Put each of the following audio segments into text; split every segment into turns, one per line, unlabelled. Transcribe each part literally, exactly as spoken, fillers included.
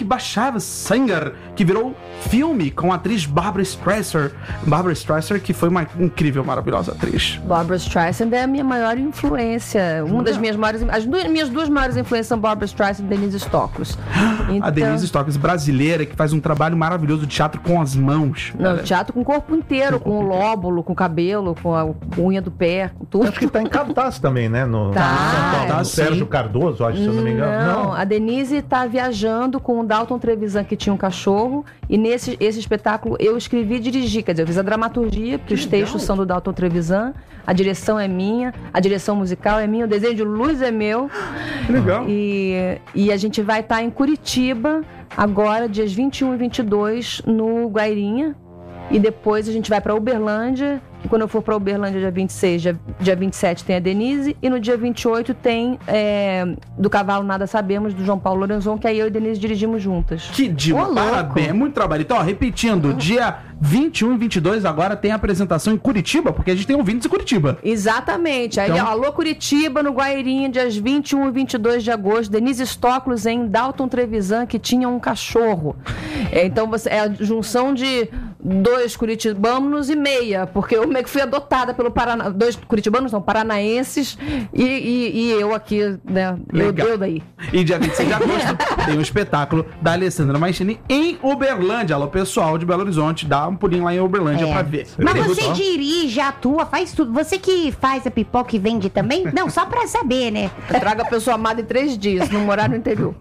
Rock Singer, que virou filme com a atriz Barbra Streisand. Barbra Streisand, que foi uma incrível, maravilhosa atriz.
Barbra Streisand é a minha maior influência. Uma das minhas maiores... As duas, minhas duas maiores influências são Barbra Streisand e Denise Stoklos. Então...
A Denise Stoklos, brasileira, que faz um trabalho maravilhoso de teatro com as mãos.
Não, teatro com o corpo inteiro, com o lóbulo, com o cabelo, com a unha do pé, com tudo.
Acho que tá em cartaz também, né? No,
Tá,
no São Paulo,
tá,
no
sim.
Sérgio Cardoso, acho, se eu não me engano.
Não,
Não.
a Denise tá viajando com o Dalton Trevisan, que tinha um cachorro, e nesse esse espetáculo eu escrevi e dirigi, quer dizer, eu fiz a dramaturgia, porque os textos são do Dalton Trevisan, a direção é minha, a direção musical é minha, o desenho de luz é meu.
Legal.
E, e a gente vai estar em Curitiba agora, dias vinte e um e vinte e dois, no Guairinha. E depois a gente vai para Uberlândia. E quando eu for para Uberlândia, dia vinte e seis, dia, dia vinte e sete tem a Denise. E no dia vinte e oito tem é, Do Cavalo Nada Sabemos, do João Paulo Lorenzon, que aí eu e a Denise dirigimos juntas.
Que demais,
Ô, louco.
parabéns, é muito trabalho. Então, ó, repetindo, dia vinte e um e vinte e dois agora tem a apresentação em Curitiba, porque a gente tem ouvintes em Curitiba.
Exatamente. Aí,
Então-
alô Curitiba, no Guairinha, dias vinte e um e vinte e dois de agosto. Denise Stoklos em Dalton Trevisan, que tinha um cachorro. É, então, você, é a junção de dois curitibanos e meia, porque eu meio que fui adotada pelo Paraná. Dois curitibanos, não, paranaenses, e, e, e eu aqui, né? Eu,
Legal.
eu daí.
E dia vinte e seis de agosto tem um espetáculo da Alessandra Maestrini em Uberlândia. Alô, pessoal de Belo Horizonte, dá um pulinho lá em Uberlândia
É.
pra ver.
Mas
Beleza?
você dirige, atua, faz tudo. Você que faz a pipoca e vende também? Não, só pra saber, né?
Eu trago a pessoa amada em três dias, não morar no interior.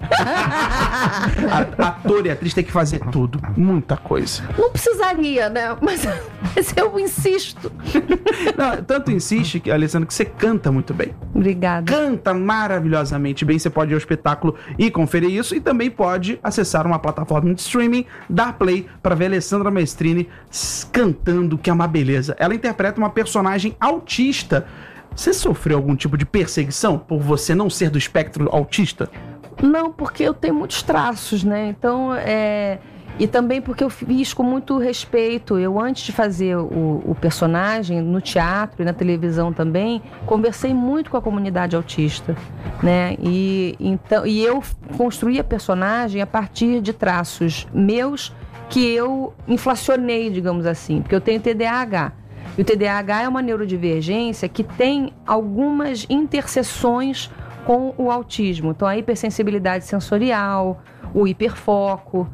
A, ator e atriz tem que fazer tudo, muita coisa.
Não precisaria, né? Mas, mas eu insisto.
Não, tanto insiste, que, Alessandra, que você canta muito bem.
Obrigada.
Canta maravilhosamente bem. Você pode ir ao espetáculo e conferir isso. E também pode acessar uma plataforma de streaming, dar play para ver a Alessandra Maestrini s- cantando, que é uma beleza. Ela interpreta uma personagem autista. Você sofreu algum tipo de perseguição por você não ser do espectro autista?
Não, porque eu tenho muitos traços, né? Então, é... E também porque eu fiz com muito respeito. Eu, antes de fazer o, o personagem, no teatro e na televisão também, conversei muito com a comunidade autista, né? E, então, e eu construí a personagem a partir de traços meus que eu inflacionei, digamos assim, porque eu tenho T D A H. E o T D A H é uma neurodivergência que tem algumas interseções com o autismo. Então, a hipersensibilidade sensorial, o hiperfoco,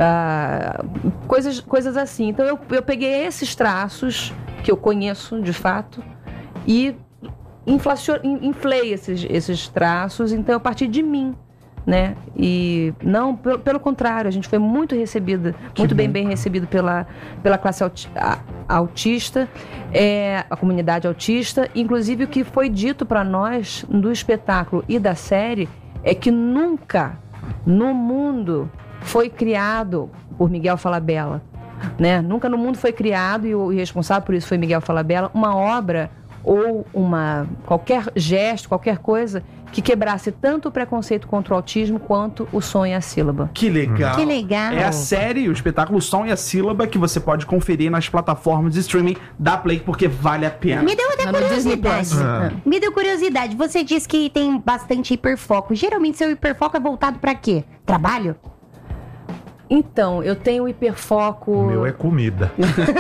ah, coisas, coisas assim. Então, eu, eu peguei esses traços, que eu conheço de fato, e inflacio, inflei esses, esses traços, então, a partir de mim, né? E não, pelo, pelo contrário, a gente foi muito recebida, muito bem, bem recebido pela, pela classe auti, a, autista, é, a comunidade autista. Inclusive, o que foi dito para nós do espetáculo e da série é que nunca no mundo foi criado por Miguel Falabella, né? Nunca no mundo foi criado, e o responsável por isso foi Miguel Falabella, uma obra ou uma qualquer gesto, qualquer coisa que quebrasse tanto o preconceito contra o autismo quanto o som e a sílaba.
Que legal.
Que legal.
É a série, o espetáculo Som e a Sílaba, que você pode conferir nas plataformas de streaming da Play, porque vale a pena.
Me deu até
Tá no Disney
curiosidade.
Plus.
Ah.
Me deu curiosidade. Você disse que tem bastante hiperfoco. Geralmente, seu hiperfoco é voltado pra quê? Trabalho?
Então, eu tenho hiperfoco.
O meu é comida.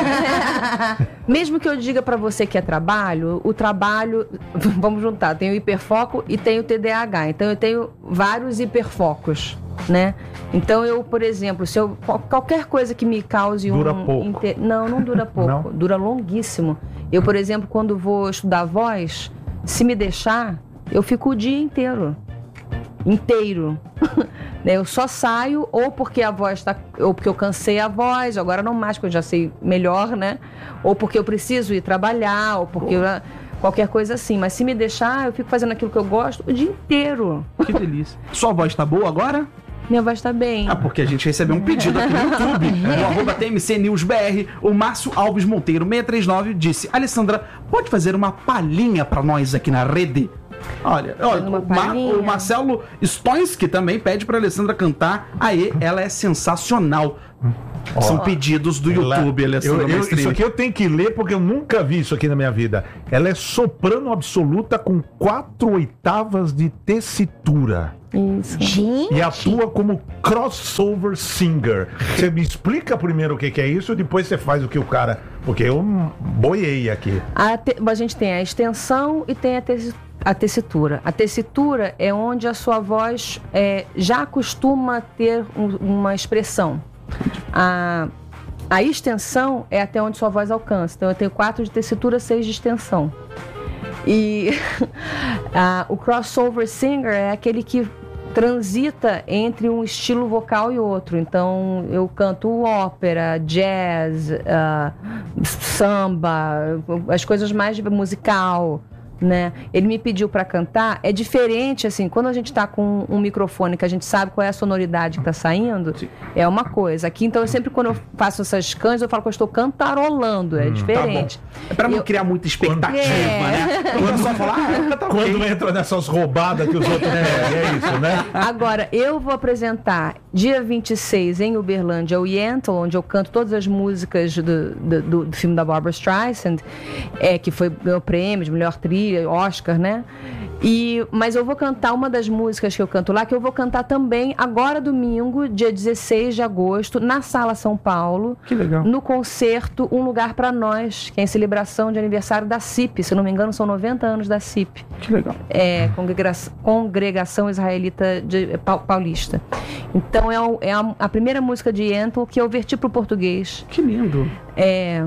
Mesmo que eu diga pra você que é trabalho, o trabalho, vamos juntar, tem o hiperfoco e tem o T D A H. Então eu tenho vários hiperfocos, né? Então eu, por exemplo, se eu qual- qualquer coisa que me cause um
Dura pouco.
inte- não, não dura pouco,
Não?
dura longuíssimo. Eu, por exemplo, quando vou estudar voz, se me deixar, eu fico o dia inteiro. Inteiro. Né, eu só saio ou porque a voz tá, ou porque eu cansei a voz, agora não mais, porque eu já sei melhor, né? Ou porque eu preciso ir trabalhar, ou porque eu- qualquer coisa assim. Mas se me deixar, eu fico fazendo aquilo que eu gosto o dia inteiro.
Que delícia. Sua voz tá boa agora?
Minha voz tá bem.
Ah, porque a gente recebeu um pedido aqui no YouTube, no arroba T M C News B R, o Márcio Alves Monteiro, seiscentos e trinta e nove, disse: Alessandra, pode fazer uma palhinha pra nós aqui na rede? Olha, olha
Uma
o, Mar-
palhinha.
o Marcelo Stoinski também pede pra Alessandra cantar. Aê, ela é sensacional. São pedidos do YouTube,
Ela-
Alessandra
eu- eu-
Maestrini.
Isso aqui eu tenho que ler porque eu nunca vi isso aqui na minha vida. Ela é soprano absoluta com quatro oitavas de tessitura.
Isso.
Gente,
E atua como crossover singer. Você me explica primeiro o que, que é isso, depois você faz o que o cara... Porque eu boiei aqui.
A, te- a gente tem a extensão e tem a, teci- a tessitura. A tessitura é onde a sua voz é, já costuma ter um- uma expressão. A, a extensão é até onde sua voz alcança. Então eu tenho quatro de tessitura, seis de extensão. E a- o crossover singer é aquele que transita entre um estilo vocal e outro. Então eu canto ópera, jazz, ah, samba, as coisas mais de musical, né? Ele me pediu para cantar. É diferente, assim, quando a gente tá com um microfone que a gente sabe qual é a sonoridade que tá saindo,
Sim.
é uma coisa. Aqui, então, eu sempre, quando eu faço essas canças, eu falo que eu estou cantarolando, é diferente.
É pra não
Eu-
criar muita expectativa,
É.
né? Quando só falar, ah, canta ok.
Quando entra nessas roubadas que os outros pegam, é isso, né?
Agora, eu vou apresentar dia vinte e seis em Uberlândia o Yentl, onde eu canto todas as músicas do, do, do- do filme da Barbra Streisand, é, que foi ganhou prêmio de melhor trilha, Oscar, né? E, mas eu vou cantar uma das músicas que eu canto lá, que eu vou cantar também agora domingo, dia dezesseis de agosto, na Sala São Paulo.
Que legal.
No concerto Um Lugar Pra Nós, que é em celebração de aniversário da C I P. Se eu não me engano, são noventa anos da C I P.
Que legal.
É, congrega- Congregação Israelita de, pa- Paulista. Então é, o- é a, a primeira música de Yentl que eu verti pro português.
Que lindo.
É,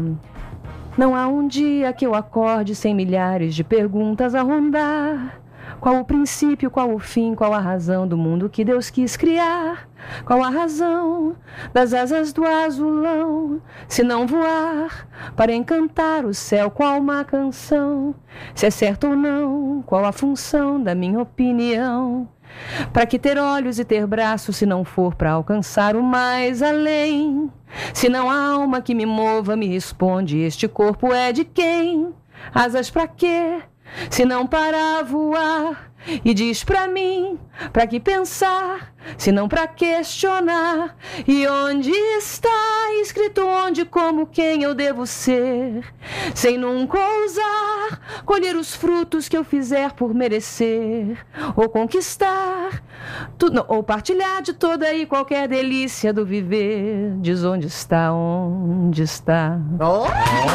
não há um dia que eu acorde sem milhares de perguntas a rondar. Qual o princípio, qual o fim, qual a razão do mundo que Deus quis criar? Qual a razão das asas do azulão, se não voar para encantar o céu, qual uma canção? Se é certo ou não, qual a função da minha opinião? Para que ter olhos e ter braços se não for para alcançar o mais além? Se não há alma que me mova, me responde, este corpo é de quem? Asas para quê? Se não para voar, e diz pra mim, pra que pensar, se não pra questionar? E onde está escrito onde, como, quem eu devo ser? Sem nunca ousar colher os frutos que eu fizer por merecer, ou conquistar, tudo, ou partilhar de toda e qualquer delícia do viver. Diz onde está, onde está.
Olha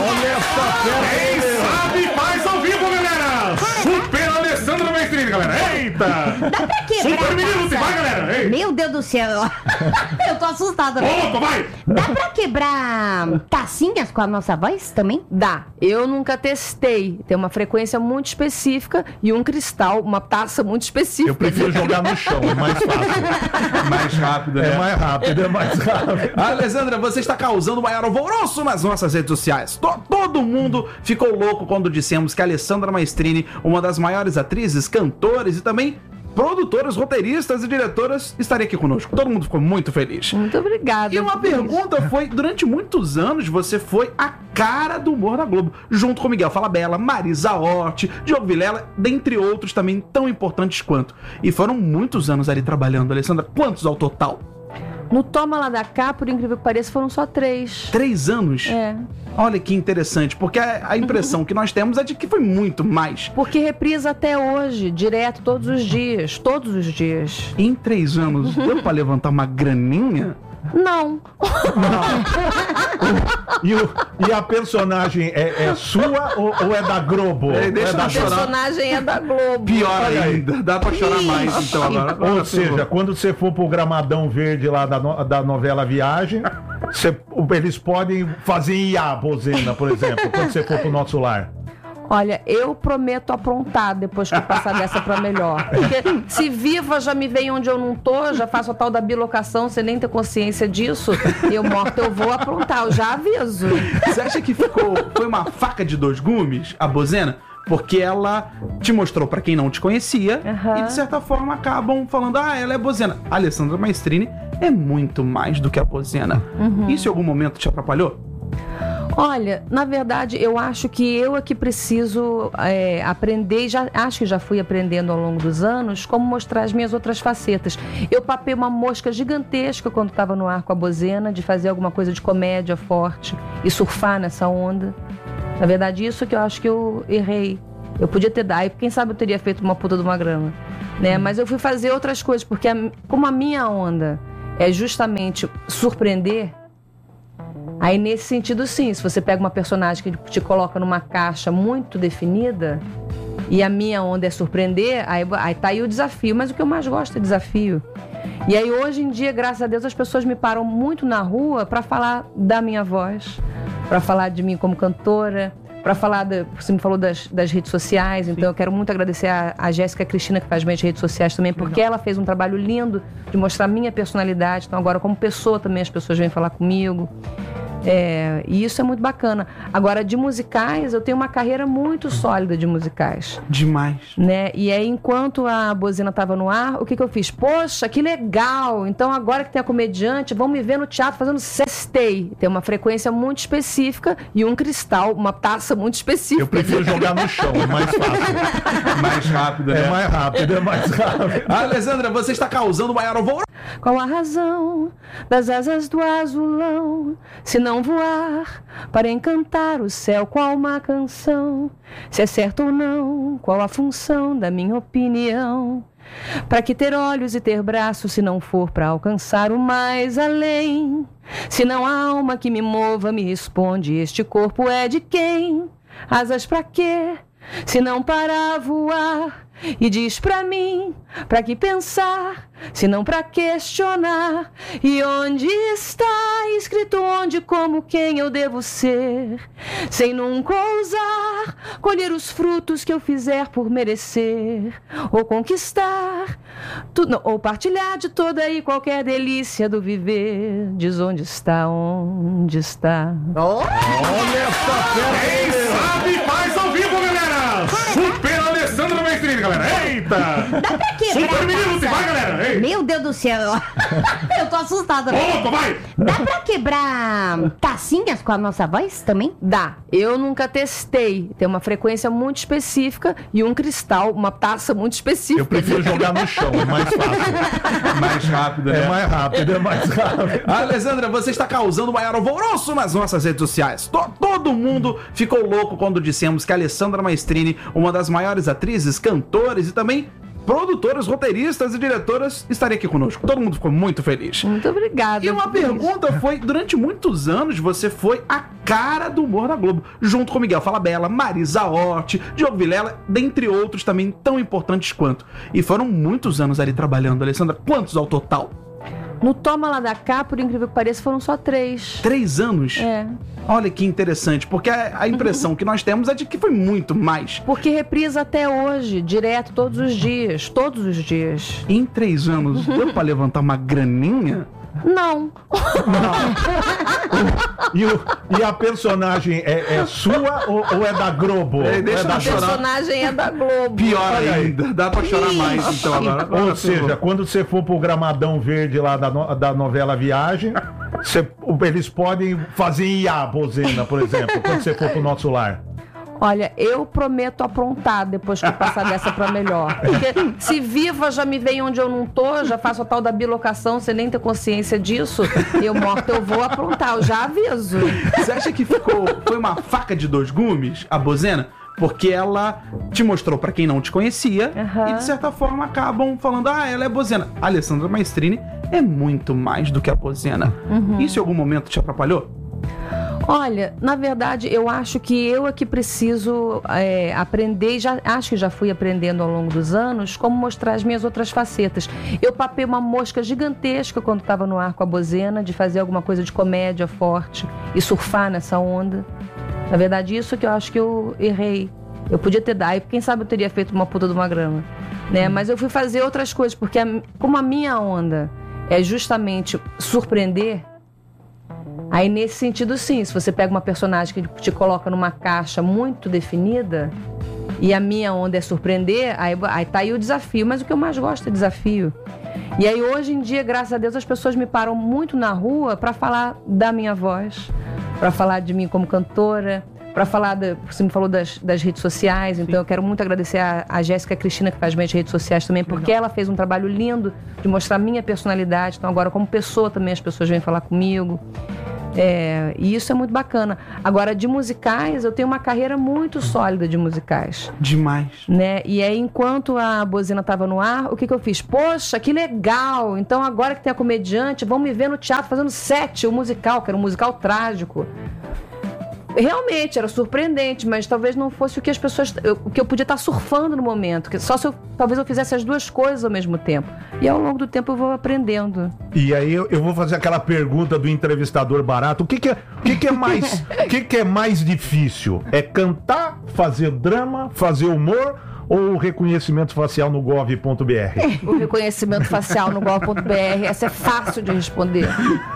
essa
Quem sabe faz ao vivo, galera! Super Alessandra Maestrini, galera! Eita!
dá pra quebrar
Super Minuto,
taça?
vai, galera! Ei.
Meu Deus do céu. Eu tô assustada.
Opa, vai!
Dá pra quebrar tacinhas com a nossa voz também?
Dá. Eu nunca testei. Tem uma frequência muito específica e um cristal, uma taça muito específica.
Eu prefiro jogar no chão, é mais fácil.
Mais rápido, né?
É mais rápido, é mais rápido.
Alessandra, você está causando o maior alvoroço nas nossas redes sociais. To- todo mundo ficou louco quando dissemos que a Alessandra Maestrini, uma das maiores atrizes, cantores e também produtoras, roteiristas e diretoras, estaria aqui conosco. Todo mundo ficou muito feliz.
Muito obrigada.
E uma
por isso.
pergunta foi, durante muitos anos, você foi a cara do humor da Globo, junto com Miguel Falabella, Marisa Hort, Diogo Vilela, dentre outros também tão importantes quanto. E foram muitos anos ali trabalhando, Alessandra. Quantos ao total?
No Toma Lá da Cá, por incrível que pareça, foram só três.
Três anos?
É.
Olha que interessante, porque a, a impressão que nós temos é de que foi muito mais.
Porque reprisa até hoje, direto, todos os dias. Todos os dias.
Em três anos, deu pra levantar uma graninha?
Não.
E, o- e a personagem é, é sua ou, ou é da Globo?
É, deixa
Ou é da
eu
A
chorar.
personagem é da Globo.
Pior
Olha aí.
ainda, dá pra chorar mais então agora. Agora
Ou seja,
ferrou.
quando você for pro gramadão verde lá da, no- da novela Viagem, você- eles podem fazer I A, Bozena, por exemplo, quando você for pro Nosso Lar.
Olha, eu prometo aprontar depois que eu passar dessa pra melhor. Porque se viva já me vem onde eu não tô, já faço a tal da bilocação, sem nem ter consciência disso, eu morta eu vou aprontar, eu já aviso.
Você acha que ficou, foi uma faca de dois gumes, a Bozena? Porque ela te mostrou pra quem não te conhecia
Aham.
e de certa forma acabam falando, ah, ela é Bozena. A Alessandra Maestrini é muito mais do que a Bozena. Isso em algum momento te atrapalhou?
Olha, na verdade, eu acho que eu é que preciso é, aprender, e já, acho que já fui aprendendo ao longo dos anos, como mostrar as minhas outras facetas. Eu papei uma mosca gigantesca quando estava no ar com a Bozena, de fazer alguma coisa de comédia forte e surfar nessa onda. Na verdade, isso que eu acho que eu errei. Eu podia ter dado, e quem sabe eu teria feito uma puta de uma grana. né? Mas eu fui fazer outras coisas, porque a, como a minha onda é justamente surpreender, aí nesse sentido sim, se você pega uma personagem que te coloca numa caixa muito definida, e a minha onda é surpreender, aí, aí tá aí o desafio, mas o que eu mais gosto é desafio. E aí hoje em dia, graças a Deus, as pessoas me param muito na rua para falar da minha voz, para falar de mim como cantora, para falar, da, você me falou das, das redes sociais, então Sim. eu quero muito agradecer a, a Jéssica Cristina, que faz minhas redes sociais também, porque Legal. Ela fez um trabalho lindo de mostrar a minha personalidade, então agora como pessoa também as pessoas vêm falar comigo. É, e isso é muito bacana. Agora, de musicais, eu tenho uma carreira muito sólida de musicais.
Demais.
Né? E aí, enquanto a Bozena estava no ar, o que, que eu fiz? Poxa, que legal! Então, agora que tem a comediante, vamos me ver no teatro fazendo sextay. Tem uma frequência muito específica e um cristal, uma taça muito específica.
Eu prefiro jogar no chão, é mais fácil.
Mais rápido, né?
É mais rápido, é mais rápido.
Alessandra, você está causando maior alvoroço.
Qual a razão das asas do azulão, se não voar para encantar o céu qual uma canção? Se é certo ou não, qual a função da minha opinião? Para que ter olhos e ter braços se não for para alcançar o mais além? Se não há alma que me mova, me responde, este corpo é de quem? Asas para quê? Se não para voar, e diz pra mim, pra que pensar, se não pra questionar? E onde está escrito onde, como, quem eu devo ser? Sem nunca ousar colher os frutos que eu fizer por merecer, ou conquistar, tudo, ou partilhar de toda e qualquer delícia do viver. Diz onde está, onde está.
Olha essa fera!
Quem sabe faz ao vivo, galera! Super Alessandra Maestrini, galera! Eita!
Dá pra quebrar?
Super Minuto,
taça?
vai, galera! Ei.
Meu Deus do céu! Eu tô assustada.
Opa, vai!
Dá pra quebrar tacinhas com a nossa voz também?
Dá. Eu nunca testei. Tem uma frequência muito específica e um cristal, uma taça muito específica.
Eu prefiro jogar no chão, é mais fácil.
Mais rápido, né?
É mais rápido, é mais rápido.
Alessandra, você está causando maior alvoroço nas nossas redes sociais. To- todo mundo ficou louco quando dissemos que a Alessandra Maestrini, uma das maiores atrizes, cantores e também produtoras, roteiristas e diretoras, estaria aqui conosco. Todo mundo ficou muito feliz.
Muito obrigada.
E uma pergunta foi, durante muitos anos, você foi a cara do humor da Globo, junto com Miguel Falabella, Marisa Hort, Diogo Vilela, dentre outros também tão importantes quanto. E foram muitos anos ali trabalhando, Alessandra. Quantos ao total?
No Toma Lá da Cá, por incrível que pareça, foram só três.
Três anos?
É.
Olha que interessante, porque a, a impressão que nós temos é de que foi muito mais.
Porque reprisa até hoje, direto, todos os dias. Todos os dias.
Em três anos, deu pra levantar uma graninha?
Não.
E, o- e a personagem é, é sua ou, ou é da Globo?
É, deixa
é da
eu
A
chorar.
personagem é da Globo.
Pior
Olha aí.
ainda, dá pra chorar mais então agora. agora
Ou seja, quando você for pro gramadão verde lá da, no- da novela Viagem, você- eles podem fazer I A, Bozena, por exemplo, quando você for pro Nosso Lar.
Olha, eu prometo aprontar depois que eu passar dessa pra melhor. Porque se viva já me vem onde eu não tô, já faço a tal da bilocação, sem nem ter consciência disso, eu morta eu vou aprontar, eu já aviso.
Você acha que ficou, foi uma faca de dois gumes, a Bozena? Porque ela te mostrou pra quem não te conhecia
Aham.
e de certa forma acabam falando, ah, ela é Bozena. A Alessandra Maestrini é muito mais do que a Bozena. Isso em algum momento te atrapalhou?
Olha, na verdade, eu acho que eu é que preciso é, aprender, e já, acho que já fui aprendendo ao longo dos anos, como mostrar as minhas outras facetas. Eu papei uma mosca gigantesca quando estava no ar com a Bozena, de fazer alguma coisa de comédia forte e surfar nessa onda. Na verdade, isso que eu acho que eu errei. Eu podia ter dado, e quem sabe eu teria feito uma puta de uma grama, né? Mas eu fui fazer outras coisas, porque a, como a minha onda é justamente surpreender, aí nesse sentido sim, se você pega uma personagem que te coloca numa caixa muito definida, e a minha onda é surpreender, aí, aí tá aí o desafio, mas o que eu mais gosto é desafio. E aí hoje em dia, graças a Deus, as pessoas me param muito na rua para falar da minha voz, para falar de mim como cantora, para falar, da, você me falou das, das redes sociais, então eu quero muito agradecer a, a Jéssica Cristina, que faz minhas redes sociais também, porque ela fez um trabalho lindo de mostrar a minha personalidade, então agora como pessoa também as pessoas vêm falar comigo. É, e isso é muito bacana. Agora, de musicais, eu tenho uma carreira muito sólida de musicais.
Demais.
Né? E aí, enquanto a buzina estava no ar, o que, que eu fiz? Poxa, que legal! Então, agora que tem a comediante, vamos me ver no teatro fazendo sete, o musical, que era um musical trágico. Realmente, era surpreendente, mas talvez não fosse o que as pessoas... Eu, o que eu podia estar surfando no momento. Que só se eu, talvez eu fizesse as duas coisas ao mesmo tempo. E ao longo do tempo eu vou aprendendo.
E aí eu, eu vou fazer aquela pergunta do entrevistador barato. O que, que, é, o que, que é mais o que, que é mais difícil? É cantar, fazer drama, fazer humor ou o reconhecimento facial no gov ponto br?
O reconhecimento facial no gov ponto br, essa é fácil de responder.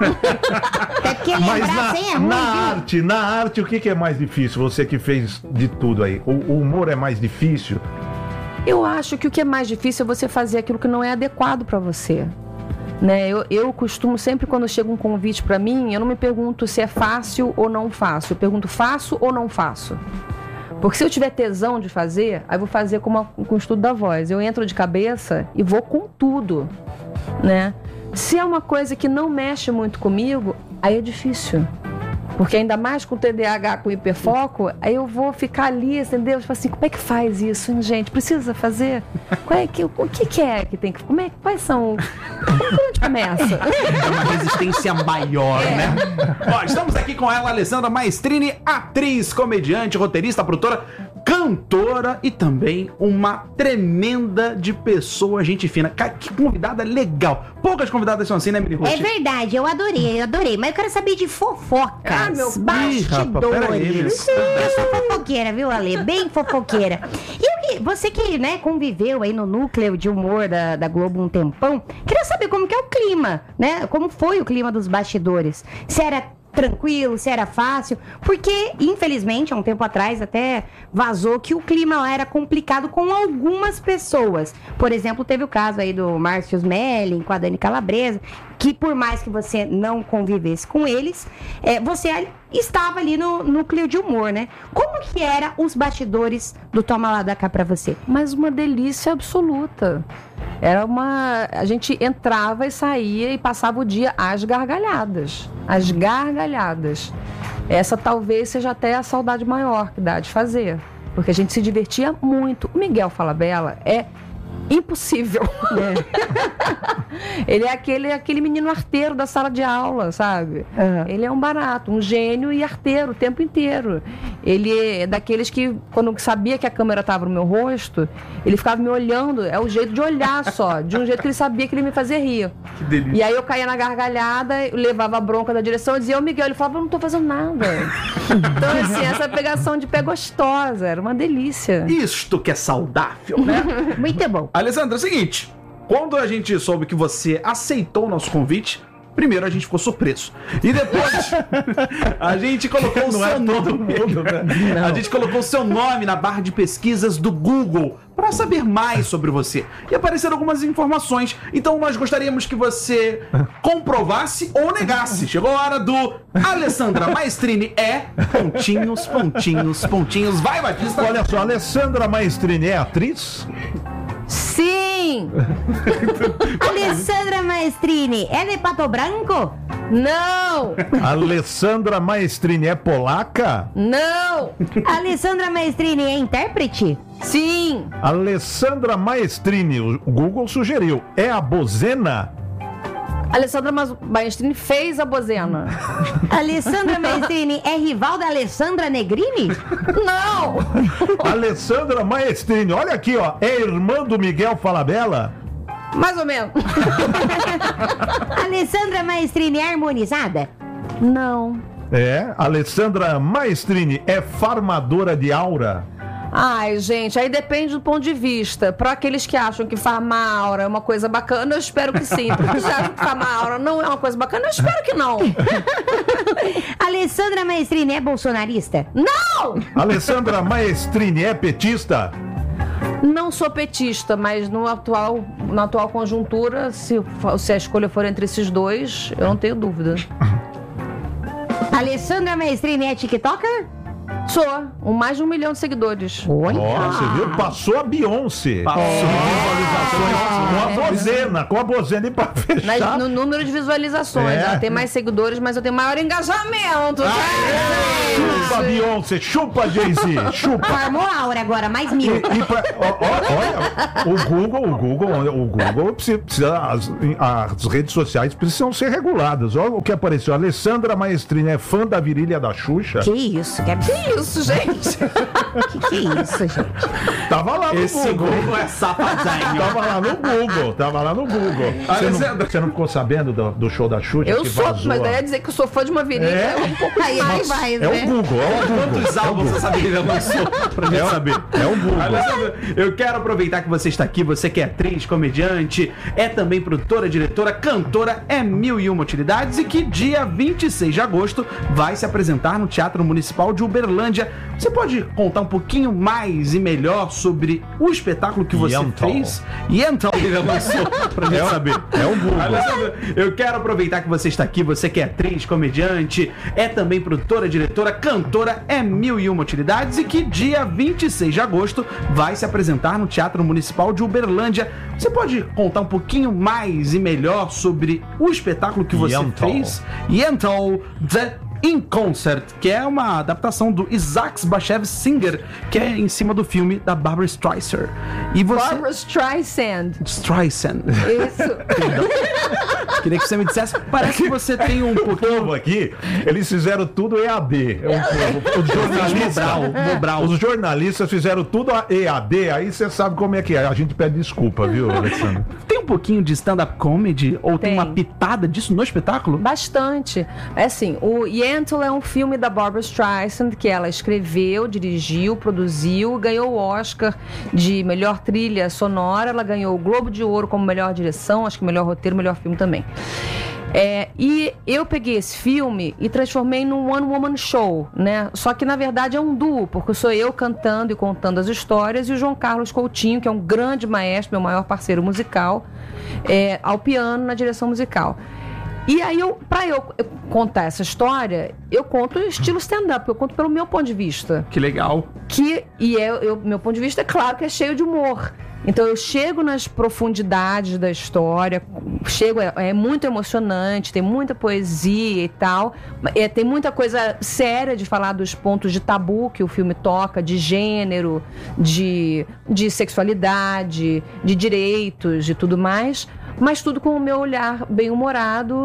É porque
Mas
lembrar
na,
sem é ruim,
na
viu?
arte, na arte, o que, que é mais difícil? Você que fez de tudo aí. O, o humor é mais difícil?
Eu acho que o que é mais difícil é você fazer aquilo que não é adequado para você. Né? Eu, eu costumo sempre, quando chega um convite para mim, eu não me pergunto se é fácil ou não faço. Eu pergunto, faço ou não faço? Porque se eu tiver tesão de fazer, aí eu vou fazer como a, com o estudo da voz. Eu entro de cabeça e vou com tudo, né? Se é uma coisa que não mexe muito comigo, aí é difícil. Porque ainda mais com T D A H, com hiperfoco, aí eu vou ficar ali, entendeu? Tipo assim, como é que faz isso, hein, gente? Precisa fazer? Qual é que, o que, que é que tem que... Como é, quais são... Como onde começa?
É uma resistência maior,
É.
né? Ó, estamos aqui com ela, Alessandra Maestrini, atriz, comediante, roteirista, produtora, cantora e também uma tremenda de pessoa, gente fina. Cara, que convidada legal. Poucas convidadas são assim, né, Mini
É
Ruth?
verdade, eu adorei, eu adorei. Mas eu quero saber de fofocas,
Ah, meu-
Ih, rapaz, peraí, meu.
bastidores. Eu sou fofoqueira, viu, Ale? Bem fofoqueira. E eu que- você que, né, conviveu aí no núcleo de humor da, da Globo um tempão, queria saber como que é o clima, né? Como foi o clima dos bastidores? Se era tranquilo, se era fácil, porque, infelizmente, há um tempo atrás até vazou que o clima lá era complicado com algumas pessoas. Por exemplo, teve o caso aí do Márcio Smelling com a Dani Calabresa, que por mais que você não convivesse com eles, é, você ali- estava ali no núcleo de humor, né? Como que era os bastidores do Toma Lá da Cá pra você?
Mas uma delícia absoluta. Era uma... A gente entrava e saía e passava o dia às gargalhadas. Às gargalhadas. Essa talvez seja até a saudade maior que dá de fazer. Porque a gente se divertia muito. O Miguel Falabella é impossível. Ele é aquele, aquele menino arteiro da sala de aula, sabe?
Uhum.
Ele é um barato, um gênio e arteiro o tempo inteiro. Ele é daqueles que, quando sabia que a câmera estava no meu rosto, ele ficava me olhando, é o jeito de olhar só, de um jeito que ele sabia que ele me fazia rir.
Que delícia.
E aí eu caía na gargalhada, eu levava a bronca da direção e dizia, ô Miguel, ele falava, eu não tô fazendo nada. Então, assim, essa pegação de pé gostosa, era uma delícia.
Isto que é saudável, né?
Muito bom.
Alessandra, é o seguinte, quando a gente soube que você aceitou o nosso convite, primeiro a gente ficou surpreso. E depois a gente colocou o
Não é
seu
todo
nome.
mundo, né?
A gente colocou o seu nome na barra de pesquisas do Google para saber mais sobre você. E apareceram algumas informações. Então nós gostaríamos que você comprovasse ou negasse. Chegou a hora do Alessandra Maestrini é pontinhos, pontinhos, pontinhos. Vai, Batista.
Olha só, Alessandra Maestrini é atriz?
Sim!
Alessandra Maestrini, ela é Pato Branco?
Não!
Alessandra Maestrini é polaca?
Não!
Alessandra Maestrini é intérprete?
Sim!
Alessandra Maestrini, o Google sugeriu, é a Bozena?
Alessandra Mas- Maestrini fez a bozena.
Alessandra Maestrini é rival da Alessandra Negrini?
Não!
Alessandra Maestrini, olha aqui, ó, é irmã do Miguel Falabella?
Mais ou menos.
Alessandra Maestrini é harmonizada?
Não.
É, Alessandra Maestrini é farmadora de aura?
Ai, gente, aí depende do ponto de vista. Para aqueles que acham que farmar aura é uma coisa bacana, eu espero que sim. Para aqueles que acham que farmar aura não é uma coisa bacana, eu espero que não.
Alessandra Maestrini é bolsonarista?
Não!
Alessandra Maestrini é petista?
Não sou petista, mas no atual, na atual conjuntura, se, se a escolha for entre esses dois, eu não tenho dúvida.
Alessandra Maestrini é tiktoker?
Sou, um, mais de um milhão de seguidores.
Olha.
Ó, você viu? Passou a Beyoncé.
Passou.
Visualizações com a bozena, com a bozena e pra fechar.
Nas- no número de visualizações.
É.
Ela tem mais seguidores, mas eu tenho maior engajamento.
Chupa, Beyoncé, chupa, Jay-Z, chupa.
Formou a aura agora, mais mil.
E, e pra- ó, ó, olha, o Google, o Google, o Google precisa, precisa- as, as redes sociais precisam ser reguladas. Olha o que apareceu. Alessandra Maestrini é fã da virilha da Xuxa.
Que isso, que absurdo.
Que isso, gente?
Que, que isso, gente?
Tava lá no
Esse
Google.
Google é safadinho.
Tava lá no Google, tava lá no Google. Você não,
Alessandra.
você não ficou sabendo do, do show da Xuxa?
Eu
que
sou,
vazou
mas
a-
daí é dizer que eu sou fã de uma virilha
É.
é um pouco
Aí
mais.
vai,
É
né?
o Google, é o Google.
Quantos álbuns essa menina lançou pra gente saber?
É o Google.
Alessandra, eu quero aproveitar que você está aqui, você que é atriz, comediante, é também produtora, diretora, cantora, é mil e uma utilidades e que dia vinte e seis de agosto vai se apresentar no Teatro Municipal de Uberlândia. Você pode contar um pouquinho mais e melhor sobre o espetáculo que você
Yentl.
fez? E então ele lançou pra gente
É o-
saber.
é o Google.
Alessandra, eu quero aproveitar que você está aqui, você que é atriz, comediante, é também produtora, diretora, cantora, é mil e uma utilidades e que dia vinte e seis de agosto vai se apresentar no Teatro Municipal de Uberlândia. Você pode contar um pouquinho mais e melhor sobre o espetáculo que você
Yentl.
fez? Yentl, The In Concert, que é uma adaptação do Isaac Bashevis Singer, que é em cima do filme da Barbra Streisand. E você...
Barbra Streisand.
Streisand.
Isso.
Queria que você me dissesse. Parece que você tem um
O
pouquinho.
povo aqui, eles fizeram tudo E A D. É um povo- Os jornalistas,
Mobral, Mobral.
os jornalistas fizeram tudo a E A D, aí você sabe como é que é. A gente pede desculpa, viu, Alessandro?
Tem um pouquinho de stand-up comedy? Ou tem.
Tem.
uma pitada disso no espetáculo?
Bastante. É assim, o Yentl é um filme da Barbra Streisand que ela escreveu, dirigiu, produziu, ganhou o Oscar de melhor trilha sonora, ela ganhou o Globo de Ouro como melhor direção, acho que melhor roteiro, melhor filme também. É, e eu peguei esse filme e transformei num one woman show, né? Só que na verdade é um duo, porque sou eu cantando e contando as histórias e o João Carlos Coutinho, que é um grande maestro, meu maior parceiro musical, é, ao piano na direção musical. E aí, eu, pra eu contar essa história, eu conto estilo stand-up, eu conto pelo meu ponto de vista.
Que legal.
Que, e é, eu, meu ponto de vista, é claro que é cheio de humor. Então eu chego nas profundidades da história, chego, é, é muito emocionante, tem muita poesia e tal, é, tem muita coisa séria de falar dos pontos de tabu que o filme toca, de gênero, de, de sexualidade, de direitos e tudo mais, mas tudo com o meu olhar bem humorado.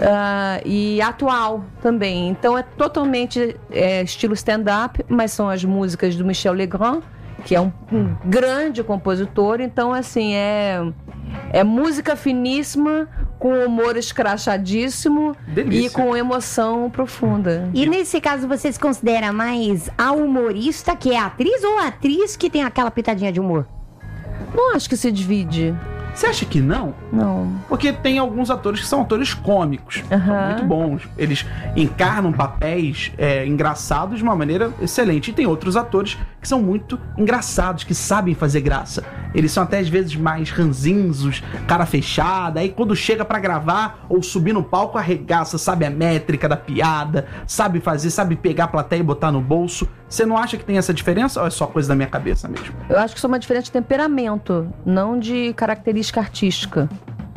Uh, e atual também. Então é totalmente é, estilo stand-up, mas são as músicas do Michel Legrand, que é um, um grande compositor. Então, assim, é, é música finíssima, com humor escrachadíssimo.
Delícia.
E com emoção profunda.
E nesse caso, você se considera mais a humorista que é a atriz ou a atriz que tem aquela pitadinha de humor?
Não acho que se divide.
Você acha que não?
Não.
Porque tem alguns atores que são atores cômicos. São
Aham.
muito bons. Eles encarnam papéis é, engraçados de uma maneira excelente. E tem outros atores que são muito engraçados, que sabem fazer graça. Eles são até às vezes mais ranzinzos, cara fechada. Aí quando chega pra gravar ou subir no palco, arregaça, sabe a métrica da piada, sabe fazer, sabe pegar a plateia e botar no bolso. Você não acha que tem essa diferença ou é só coisa da minha cabeça mesmo?
Eu acho que isso é uma diferença de temperamento, não de característica artística.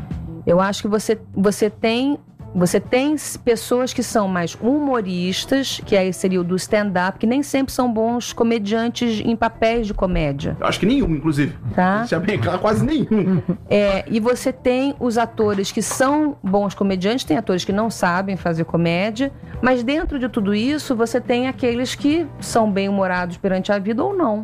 Eu acho que você, você tem você tem pessoas que são mais humoristas, que aí seria o do stand-up, que nem sempre são bons comediantes em papéis de comédia,
Eu acho que nenhum, inclusive.
tá?
Isso é bem claro, quase nenhum.
É, e você tem os atores que são bons comediantes, tem atores que não sabem fazer comédia, mas dentro de tudo isso você tem aqueles que são bem-humorados perante a vida ou não,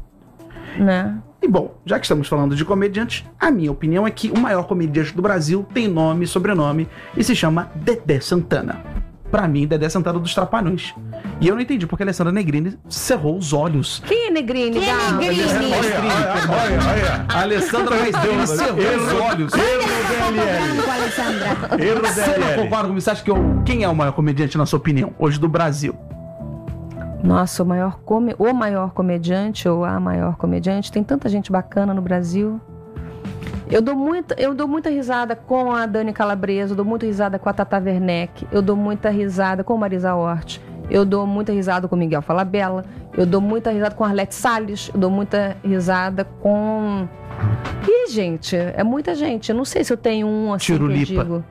né?
E bom, já que estamos falando de comediantes, a minha opinião é que o maior comediante do Brasil tem nome e sobrenome e se chama Dedé Santana. Pra mim, Dedé Santana dos Trapalhões. E eu não entendi porque a Alessandra Negrini cerrou os olhos.
Quem é Negrini?
Quem é
Galo?
Negrini?
Olha, olha, olha.
A Alessandra Negrini cerrou os olhos.
Falando com a Alessandra.
Erro
Você não
D L L.
concorda comigo? Você acha que eu... quem é o maior comediante, na sua opinião, hoje do Brasil?
Nossa, o maior, come... o maior comediante ou a maior comediante. Tem tanta gente bacana no Brasil. Eu dou muita, eu dou muita risada com a Dani Calabresa, eu dou muita risada com a Tata Werneck, eu dou muita risada com a Marisa Hort. eu dou muita risada com Miguel Falabella, eu dou muita risada com Arlete Salles, eu dou muita risada com... Ih, gente, é muita gente. Eu não sei se eu tenho um assim
Tirulipa.
que eu digo.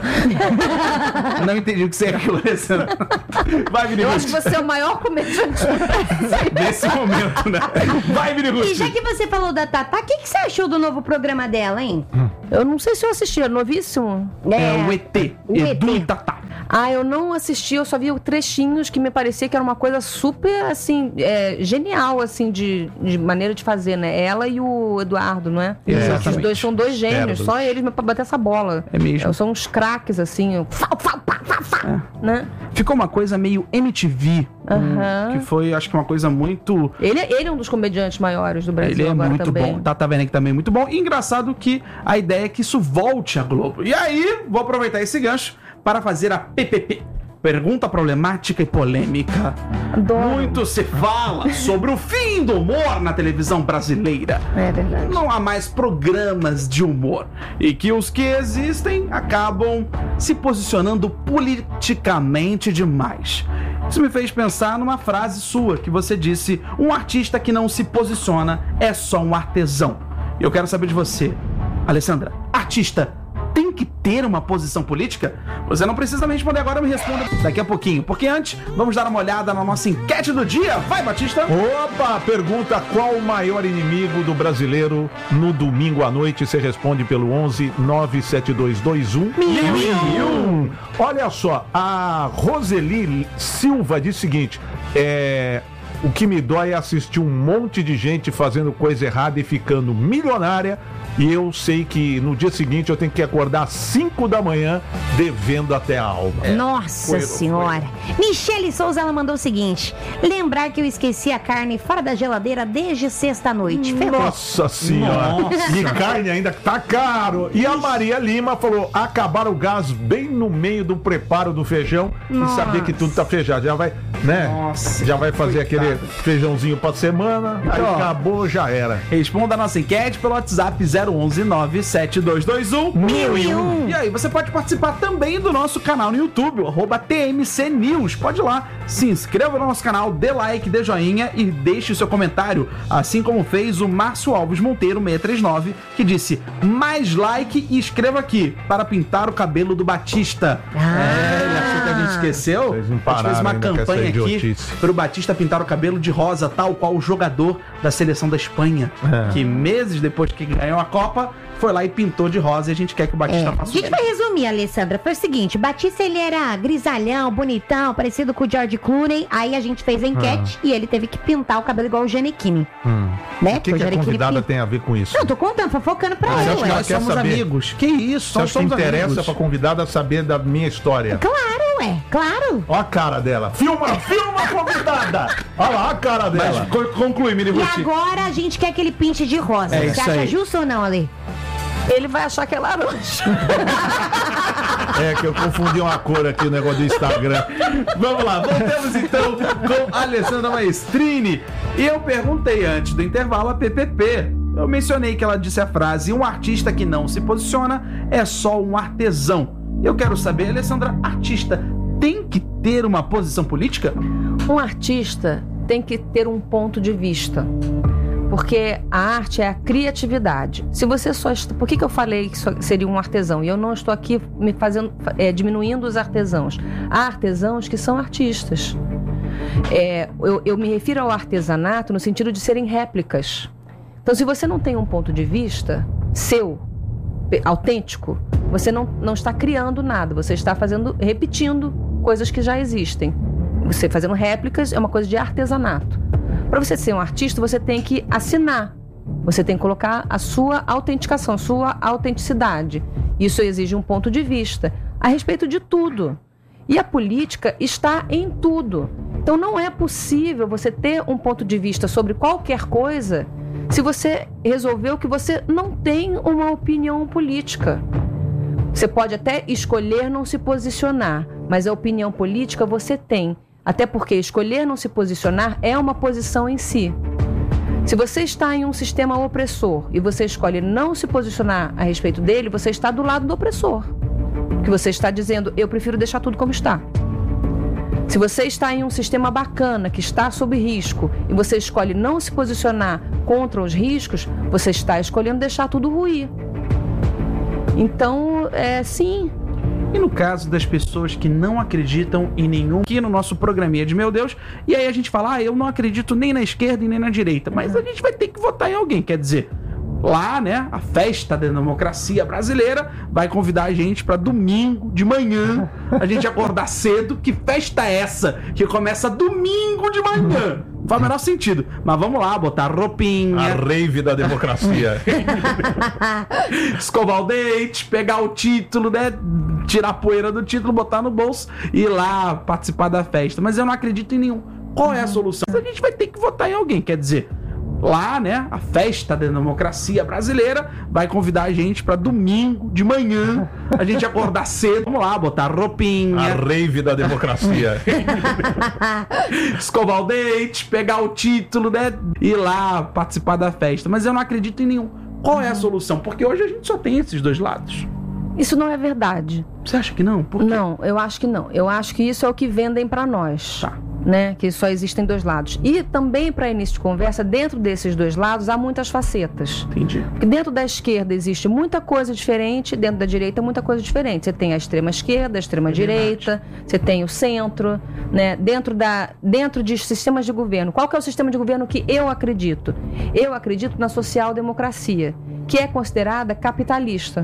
Não entendi o que você é aquilo, Alessandra. Vai, Vini
Eu acho que
Ruth.
você é o maior comediante do Brasil.
Nesse momento, né? Vai, Vini Ruth.
E já que você falou da Tatá, o que, que você achou do novo programa dela, hein?
Eu não sei se eu assisti, é novíssimo.
É o E T,
o
Edu
E T.
e Tatá.
Ah, eu não assisti, eu só vi trechinhos que me parecia que era uma coisa super, assim, é, genial, assim, de, de maneira de fazer, né? Ela e o Eduardo, não é?
Exatamente.
Os dois são dois gênios,
Certo.
só eles pra bater essa bola.
É mesmo.
São uns craques, assim, fau, fau, pá, pá, pá, né?
Ficou uma coisa meio M T V,
Aham.
que foi, acho que uma coisa muito...
Ele, ele é um dos comediantes maiores do Brasil
Ele é
agora
muito
também.
bom. Tata Werneck também é muito bom. E engraçado que a ideia é que isso volte à Globo. E aí, vou aproveitar esse gancho para fazer a P P P. Pergunta problemática e polêmica.
Adoro.
Muito se fala sobre o fim do humor na televisão brasileira.
É verdade.
Não há mais programas de humor. E que os que existem acabam se posicionando politicamente demais. Isso me fez pensar numa frase sua que você disse: um artista que não se posiciona é só um artesão. E eu quero saber de você, Alessandra, artista tem que ter uma posição política? Você não precisa me responder agora, me responda daqui a pouquinho. Porque antes, vamos dar uma olhada na nossa enquete do dia. Vai, Batista!
Opa, pergunta qual o maior inimigo do brasileiro no domingo à noite. Você responde pelo onze nove sete dois dois um mil e um. Olha só, a Roseli Silva diz o seguinte: é, o que me dói é assistir um monte de gente fazendo coisa errada e ficando milionária. E eu sei que no dia seguinte eu tenho que acordar às cinco da manhã devendo até a alma.
Nossa
foi-
senhora. Michele Souza, ela mandou o seguinte: lembrar que eu esqueci a carne fora da geladeira desde sexta-noite. Ferrou.
Nossa senhora.
Nossa.
E carne ainda tá caro. E a Maria Lima falou: acabar o gás bem no meio do preparo do feijão
Nossa.
e saber que tudo tá feijado. Já vai, né?
Nossa,
já vai fazer
coitado.
aquele feijãozinho pra semana. Aí
Então, ó.
acabou, já era.
Responda a nossa enquete pelo WhatsApp zero onze nove sete dois dois um mil e um. E aí, você pode participar também do nosso canal no YouTube, o arroba T M C News. Pode ir lá, se inscreva no nosso canal, dê like, dê joinha e deixe o seu comentário, assim como fez o Márcio Alves Monteiro seiscentos e trinta e nove, que disse: mais like e escreva aqui para pintar o cabelo do Batista.
Ah.
É, ele achou que a gente esqueceu.
Vocês não
A gente fez uma
pararam ainda com essa
campanha aqui
idiotice.
para o Batista pintar o cabelo de rosa, tal qual o jogador da seleção da Espanha,
É.
que meses depois que ganhou a Copa, foi lá e pintou de rosa, e a gente quer que o
É.
Batista
A
faça
gente
isso.
vai resumir, Alessandra. Foi o seguinte: Batista, ele era grisalhão, bonitão, parecido com o George Clooney. Aí a gente fez a enquete e ele teve que pintar o cabelo igual o Giannichini.
Hum.
Né?
O que,
O
que a
Giannichini
convidada
pinta-
tem a ver com isso?
Não, tô contando, fofocando pra
você
ele,
acha que
ué.
ela
Nós
quer
somos
saber?
amigos. Que isso,
Você
nós
acha que
somos
interessa
amigos.
pra convidada saber da minha história?
Claro, ué, claro.
Ó a cara dela. Filma, filma, convidada! Olha lá a cara
Mas
dela.
co- conclui, Mini
E
Ruth.
agora a gente quer que ele pinte de rosa.
É
Você
isso
acha
aí.
justo ou não, Ale?
Ele vai achar que é laranja.
É que eu confundi uma cor aqui, o negócio do Instagram.
Vamos lá, voltamos então com a Alessandra Maestrini. E eu perguntei antes do intervalo a P P P. Eu mencionei que ela disse a frase: um artista que não se posiciona é só um artesão. Eu quero saber, Alessandra, artista tem que ter uma posição política?
Um artista tem que ter um ponto de vista. Porque a arte é a criatividade. Se você só est... Por que, que eu falei que só seria um artesão? E eu não estou aqui me fazendo, é, diminuindo os artesãos. Há artesãos que são artistas. É, eu, eu me refiro ao artesanato no sentido de serem réplicas. Então, se você não tem um ponto de vista seu, pe- autêntico, você não, não está criando nada. Você está fazendo, repetindo coisas que já existem. Você fazendo réplicas é uma coisa de artesanato. Para você ser um artista, você tem que assinar. Você tem que colocar a sua autenticação, sua autenticidade. Isso exige um ponto de vista a respeito de tudo. E a política está em tudo. Então não é possível você ter um ponto de vista sobre qualquer coisa se você resolveu que você não tem uma opinião política. Você pode até escolher não se posicionar, mas a opinião política você tem. Até porque escolher não se posicionar é uma posição em si. Se você está em um sistema opressor e você escolhe não se posicionar a respeito dele, você está do lado do opressor. Que você está dizendo: eu prefiro deixar tudo como está. Se você está em um sistema bacana, que está sob risco, e você escolhe não se posicionar contra os riscos, você está escolhendo deixar tudo ruir. Então, é sim...
E no caso das pessoas que não acreditam em nenhum... Aqui no nosso programinha de Meu Deus, e aí a gente fala, ah, eu não acredito nem na esquerda e nem na direita, mas a gente vai ter que votar em alguém, quer dizer... Lá, né, a festa da democracia brasileira vai convidar a gente pra domingo de manhã a gente acordar cedo. Que festa é essa que começa domingo de manhã? Não faz o menor sentido. Mas vamos lá, botar roupinha,
A rave da democracia.
escovar o dente, pegar o título, né, tirar a poeira do título, botar no bolso e ir lá participar da festa. Mas eu não acredito em nenhum. Qual é a solução? A gente vai ter que votar em alguém, quer dizer... Lá, né, a festa da democracia brasileira vai convidar a gente pra domingo de manhã a gente acordar cedo. Vamos lá, botar roupinha,
A rave da democracia.
escovar o dente, pegar o título, né, ir lá participar da festa. Mas eu não acredito em nenhum. Qual é a solução? Porque hoje a gente só tem esses dois lados.
Isso não é verdade.
Você acha que não? Por quê?
Não, eu acho que não. Eu acho que isso é o que vendem pra nós.
Tá.
Né? Que só existem dois lados. E também, para início de conversa, dentro desses dois lados há muitas facetas.
Entendi.
Porque dentro da esquerda existe muita coisa diferente, dentro da direita muita coisa diferente. Você tem a extrema esquerda, a extrema direita, você tem o centro, né? Dentro, da, dentro de sistemas de governo. Qual que é o sistema de governo que eu acredito? Eu acredito na social-democracia, que é considerada capitalista.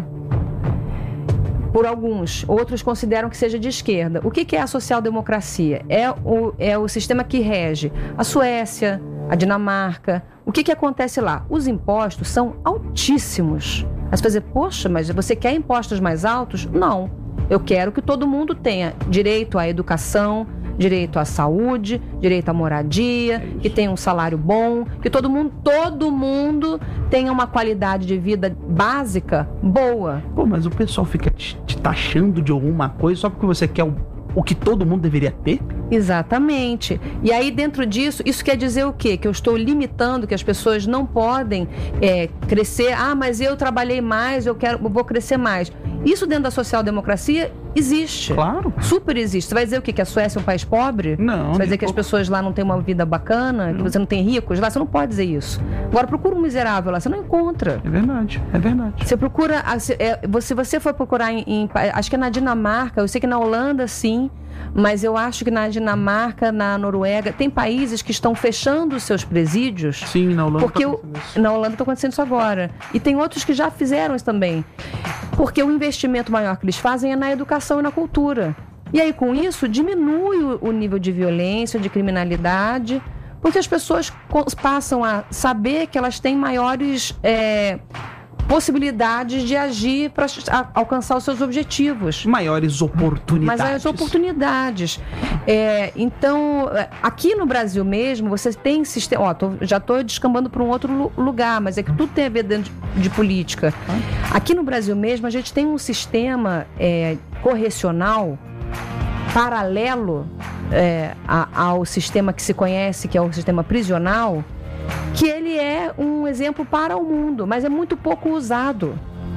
Por alguns, outros consideram que seja de esquerda. O que, que é a social-democracia? É o, é o sistema que rege a Suécia, a Dinamarca. O que, que acontece lá? Os impostos são altíssimos. Aí você vai dizer, poxa, mas você quer impostos mais altos? Não. Eu quero que todo mundo tenha direito à educação, direito à saúde, direito à moradia, que tenha um salário bom, que todo mundo, todo mundo tenha uma qualidade de vida básica boa.
Pô, mas o pessoal fica te, te taxando de alguma coisa só porque você quer o, o que todo mundo deveria ter?
Exatamente. E aí, dentro disso, isso quer dizer o quê? Que eu estou limitando, que as pessoas não podem é, crescer. Ah, mas eu trabalhei mais, eu quero, eu vou crescer mais. Isso dentro da social-democracia existe.
Claro.
Super existe. Você vai dizer o quê? Que a Suécia é um país pobre?
Não.
Você vai dizer que as
pouco.
pessoas lá não têm uma vida bacana?
Não.
Que você não tem ricos lá? Você não pode dizer isso. Agora, procura um miserável lá, você não encontra.
É verdade, é verdade.
Você procura, se você, você for procurar em, em, acho que é na Dinamarca, eu sei que na Holanda sim, mas eu acho que na Dinamarca, na Noruega, tem países que estão fechando os seus presídios.
Sim, na Holanda
Porque
tá
o,
acontecendo isso.
na Holanda está acontecendo isso agora. E tem outros que já fizeram isso também. Porque o investimento maior que eles fazem é na educação e na cultura. E aí, com isso, diminui o, o nível de violência, de criminalidade, porque as pessoas passam a saber que elas têm maiores é, possibilidades de agir para alcançar os seus objetivos.
Maiores oportunidades.
Mas as oportunidades. É, então, aqui no Brasil mesmo, você tem sistema. Ó, tô, já estou descambando para um outro lugar, mas é que tudo tem a ver dentro de, de política. Aqui no Brasil mesmo, a gente tem um sistema é, correcional paralelo é, a, ao sistema que se conhece, que é o sistema prisional, que ele é um exemplo para o mundo, mas é muito pouco usado.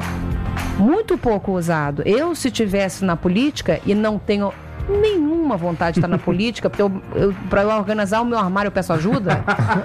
Muito pouco usado. Eu, se tivesse na política, e não tenho nenhuma vontade de estar na política, porque eu, eu, para eu organizar o meu armário eu peço ajuda.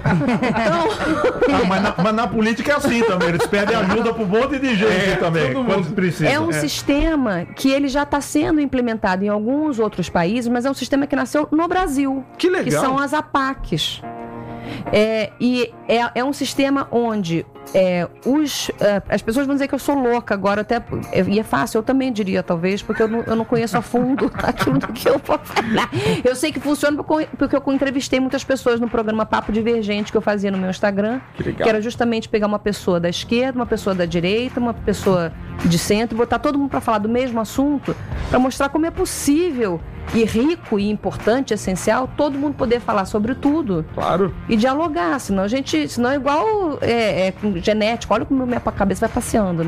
Então...
Ah, mas, na, mas na política é assim também, eles pedem ajuda para um monte de gente
É,
também,
todo
quando
mundo.
precisa.
É um sistema que ele já está sendo implementado em alguns outros países, mas é um sistema que nasceu no Brasil.
Que legal.
Que são as A P A Cs. É, e é, é um sistema onde é, os, é, as pessoas vão dizer que eu sou louca agora, até, e é fácil, eu também diria talvez, porque eu não, eu não conheço a fundo aquilo do que eu vou falar. Eu sei que funciona porque eu entrevistei muitas pessoas no programa Papo Divergente que eu fazia no meu Instagram,
Que legal.
que era justamente pegar uma pessoa da esquerda, uma pessoa da direita, uma pessoa de centro, botar todo mundo para falar do mesmo assunto, para mostrar como é possível e rico e importante, essencial, todo mundo poder falar sobre tudo.
Claro.
E dialogar, senão a gente, senão é igual é, é, com genética, olha como minha cabeça vai passeando, né?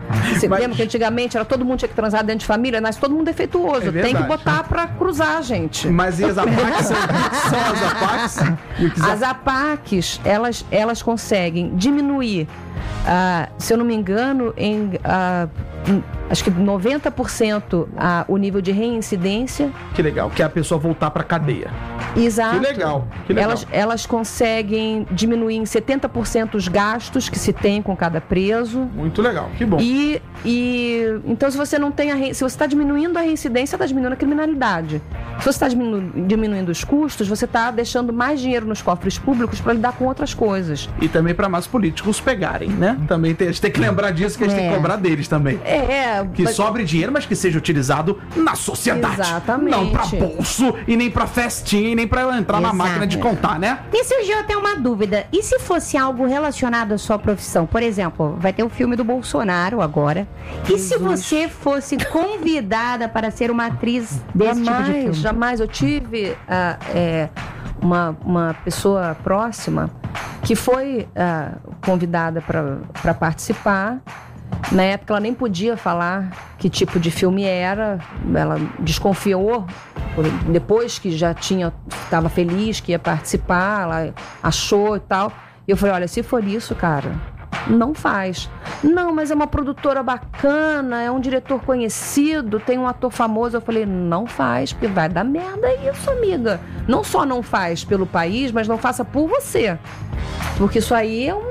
Você
Mas-
lembra que antigamente era todo mundo tinha que transar dentro de família? Nasce todo mundo defeituoso.
É
Tem que
verdade.
botar pra cruzar, gente.
Mas e as APACs? São, são as APACs? E o que
As APACs, elas, elas conseguem diminuir, ah, se eu não me engano, em ah, em, acho que noventa por cento ah, o nível de reincidência.
Que legal, que é a pessoa voltar pra cadeia.
Exato.
Que legal, que legal.
Elas, elas conseguem diminuir em setenta por cento os gastos que se tem com cada preso.
Muito legal, que bom.
E, e então, se você não tem a re- se você está diminuindo a reincidência, está diminuindo a criminalidade. Se você está diminu- diminuindo os custos, você está deixando mais dinheiro nos cofres públicos para lidar com outras coisas.
E também pra mais políticos pegarem, né? Também tem, a gente tem que lembrar disso, que a gente tem que
É.
cobrar deles também.
É,
Que
mas-
sobre dinheiro, mas que seja utilizado na sociedade.
Exatamente.
Não pra bolso e nem pra festinha e nem pra ela entrar na
Exato.
máquina de contar, né?
Me surgiu até uma dúvida. E se fosse algo relacionado à sua profissão? Por exemplo, vai ter o filme do Bolsonaro agora. E se
Jesus.
você fosse convidada para ser uma atriz desse tipo de
Jamais,
filme?
jamais. Eu tive ah, é, uma, uma pessoa próxima que foi ah, convidada para participar. Na época ela nem podia falar que tipo de filme era. Ela desconfiou por- depois que já tinha, estava feliz que ia participar, ela achou e tal. E eu falei, olha, se for isso, cara, não faz. Não, mas é uma produtora bacana, é um diretor conhecido, tem um ator famoso. Eu falei, não faz, porque vai dar merda isso, amiga. Não só não faz pelo país, mas não faça por você. Porque isso aí é um...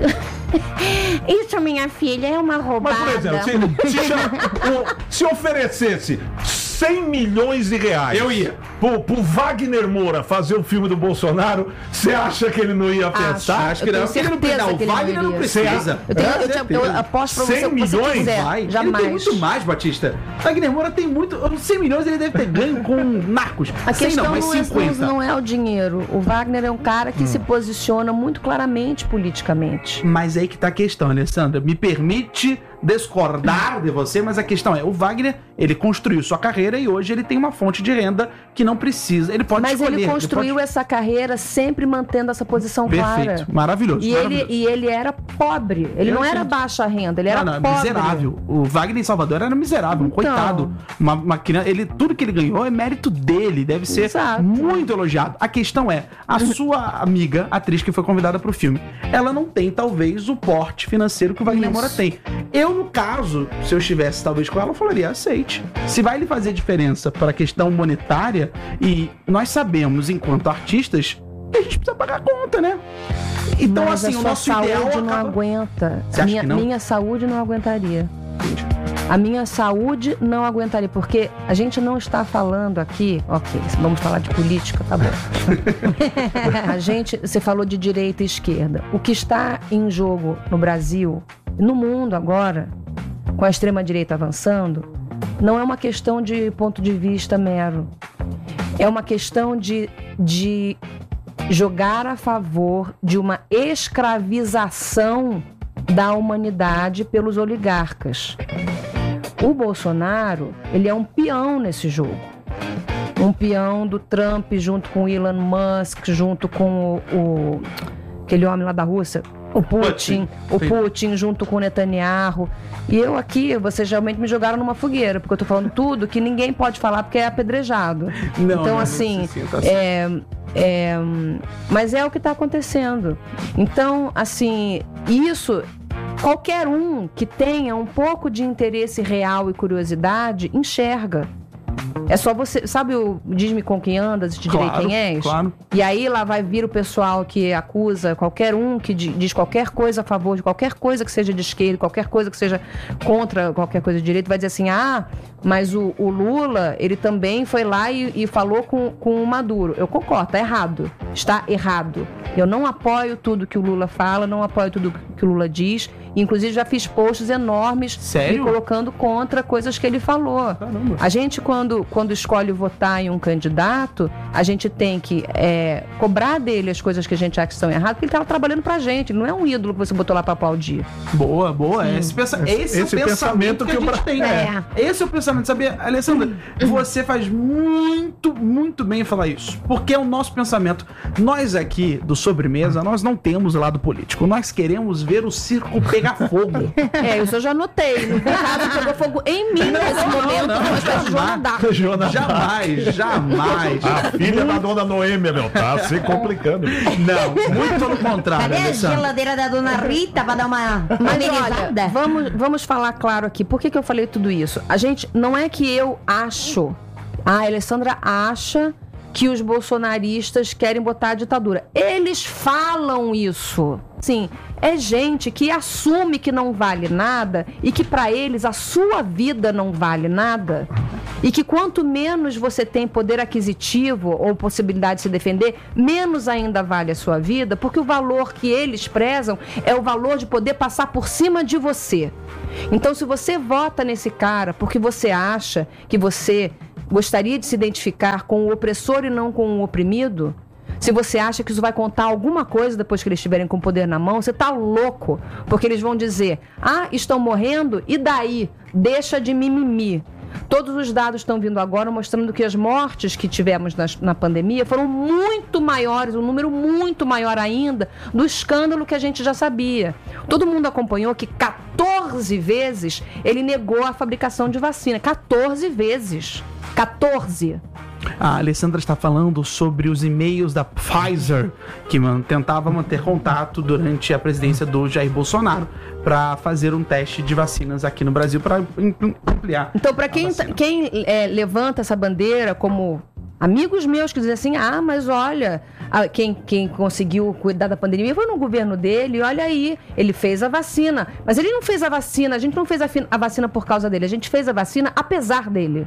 Isso, minha filha, é uma
Mas,
roubada.
por exemplo, se, se, chama- o- se oferecesse cem milhões de reais
Eu ia.
Pro, pro Wagner Moura fazer o filme do Bolsonaro, você acha que ele não ia pensar?
Acho que
Eu
não.
tenho
Ele não
certeza
não,
que ele
o Wagner
não
não
iria.
precisa.
Eu, tenho,
É,
eu, te- eu
certeza.
aposto pra você
cem
o que você
milhões?
quiser.
Vai.
Jamais.
Ele tem muito mais, Batista. Wagner Moura tem muito. cem milhões ele deve ter ganho com narcos.
A
cem
questão
não, mas
não, é,
cinquenta.
não é o dinheiro. O Wagner é um cara que se posiciona muito claramente politicamente.
Mas aí que tá a questão, Alessandra. Me permite discordar de você, mas a questão é, o Wagner, ele construiu sua carreira e hoje ele tem uma fonte de renda que não precisa. Ele pode
Mas
escolher.
ele construiu
pode...
essa carreira sempre mantendo essa posição
Perfeito.
clara.
Maravilhoso.
E ele,
maravilhoso.
e ele era pobre. Ele
Eu
não era
entendo.
baixa renda, ele era
não, não,
pobre.
miserável. O Wagner em Salvador era miserável, um
Então.
coitado. Uma, uma criança, ele, tudo que ele ganhou é mérito dele, deve ser
Exato.
muito elogiado. A questão é, a sua amiga, atriz que foi convidada pro filme, ela não tem, talvez, o porte financeiro que o Wagner
Isso.
Moura tem. Eu, no caso, se eu estivesse, talvez, com ela, eu falaria, aceite. Se vai lhe fazer diferença para a questão monetária, e nós sabemos, enquanto artistas, que a gente precisa pagar a conta, né? Então,
Mas
assim,
a
o
sua
nosso
saúde
ideal
não
acaba...
aguenta.
Você acha
minha,
que não?
minha saúde não aguentaria. A minha saúde não aguentaria, porque a gente não está falando aqui, ok, vamos falar de política, tá bom. A gente, você falou de direita e esquerda. O que está em jogo no Brasil, no mundo agora, com a extrema-direita avançando, não é uma questão de ponto de vista mero. É uma questão de, de jogar a favor de uma escravização da humanidade pelos oligarcas. O Bolsonaro, ele é um peão nesse jogo. Um peão do Trump junto com o Elon Musk, junto com o, o- aquele homem lá da Rússia, o Putin,
Putin.
o
Sim.
Putin junto com o Netanyahu. E eu aqui, vocês realmente me jogaram numa fogueira, porque eu tô falando tudo que ninguém pode falar porque é apedrejado.
Não,
então,
não,
assim,
sim, sim, tá certo.
é, é, mas é o que está acontecendo. Então, assim, isso, qualquer um que tenha um pouco de interesse real e curiosidade, enxerga. É só você, sabe o Diz-me com quem andas, te direi
Claro,
quem és?
claro.
E aí lá vai vir o pessoal que acusa qualquer um que di- diz qualquer coisa a favor de qualquer coisa que seja de esquerda, qualquer coisa que seja contra qualquer coisa de direita, vai dizer assim, ah, mas o, o Lula, ele também foi lá e, e falou com, com o Maduro. Eu concordo, tá errado. Está errado. Eu não apoio tudo que o Lula fala, não apoio tudo que o Lula diz. Inclusive já fiz posts enormes
Sério?
me colocando contra coisas que ele falou.
Caramba.
A gente, quando, quando escolhe votar em um candidato, a gente tem que é, cobrar dele as coisas que a gente acha que são erradas, porque ele estava trabalhando pra gente. Ele não é um ídolo que você botou lá pra aplaudir.
Boa, boa. Esse, pensa... esse, é o
Esse
pensamento
pensamento
que,
que
a
o
gente
Bra-
tem.
É.
Esse é o pensamento. Sabia, Alessandra, você faz muito, muito bem em falar isso. Porque é o nosso pensamento. Nós aqui do Sobremesa, nós não temos lado político. Nós queremos ver o circo pegar. pegar fogo.
É, isso eu já notei. No caso, pegou fogo em mim nesse momento.
não,
Uma espécie de Joana d'Arc.
Joana
Jamais, jamais.
A filha da dona Noêmia, meu, tá se complicando.
Não, muito pelo contrário,
Cadê a
Alessandra.
geladeira da dona Rita pra dar uma, uma
Mas
amenizada?
olha, vamos, vamos falar claro aqui. Por que, que eu falei tudo isso? A gente, não é que eu acho. A Alessandra acha que os bolsonaristas querem botar a ditadura. Eles falam isso. Sim, é gente que assume que não vale nada e que para eles a sua vida não vale nada. E que quanto menos você tem poder aquisitivo ou possibilidade de se defender, menos ainda vale a sua vida, porque o valor que eles prezam é o valor de poder passar por cima de você. Então, se você vota nesse cara porque você acha que você gostaria de se identificar com o opressor e não com o oprimido, se você acha que isso vai contar alguma coisa depois que eles estiverem com o poder na mão, você tá louco, porque eles vão dizer, ah, estão morrendo, e daí? Deixa de mimimi. Todos os dados estão vindo agora mostrando que as mortes que tivemos na, na pandemia foram muito maiores, um número muito maior ainda do escândalo que a gente já sabia. Todo mundo acompanhou que quatorze vezes ele negou a fabricação de vacina. quatorze vezes. quatorze.
A Alessandra está falando sobre os e-mails da Pfizer, que man, tentava manter contato durante a presidência do Jair Bolsonaro para fazer um teste de vacinas aqui no Brasil para ampliar.
Então, para quem, quem é, levanta essa bandeira como amigos meus que dizem assim, ah, mas olha, a, quem, quem conseguiu cuidar da pandemia foi no governo dele, olha aí, ele fez a vacina. Mas ele não fez a vacina, a gente não fez a, a vacina por causa dele, a gente fez a vacina apesar dele.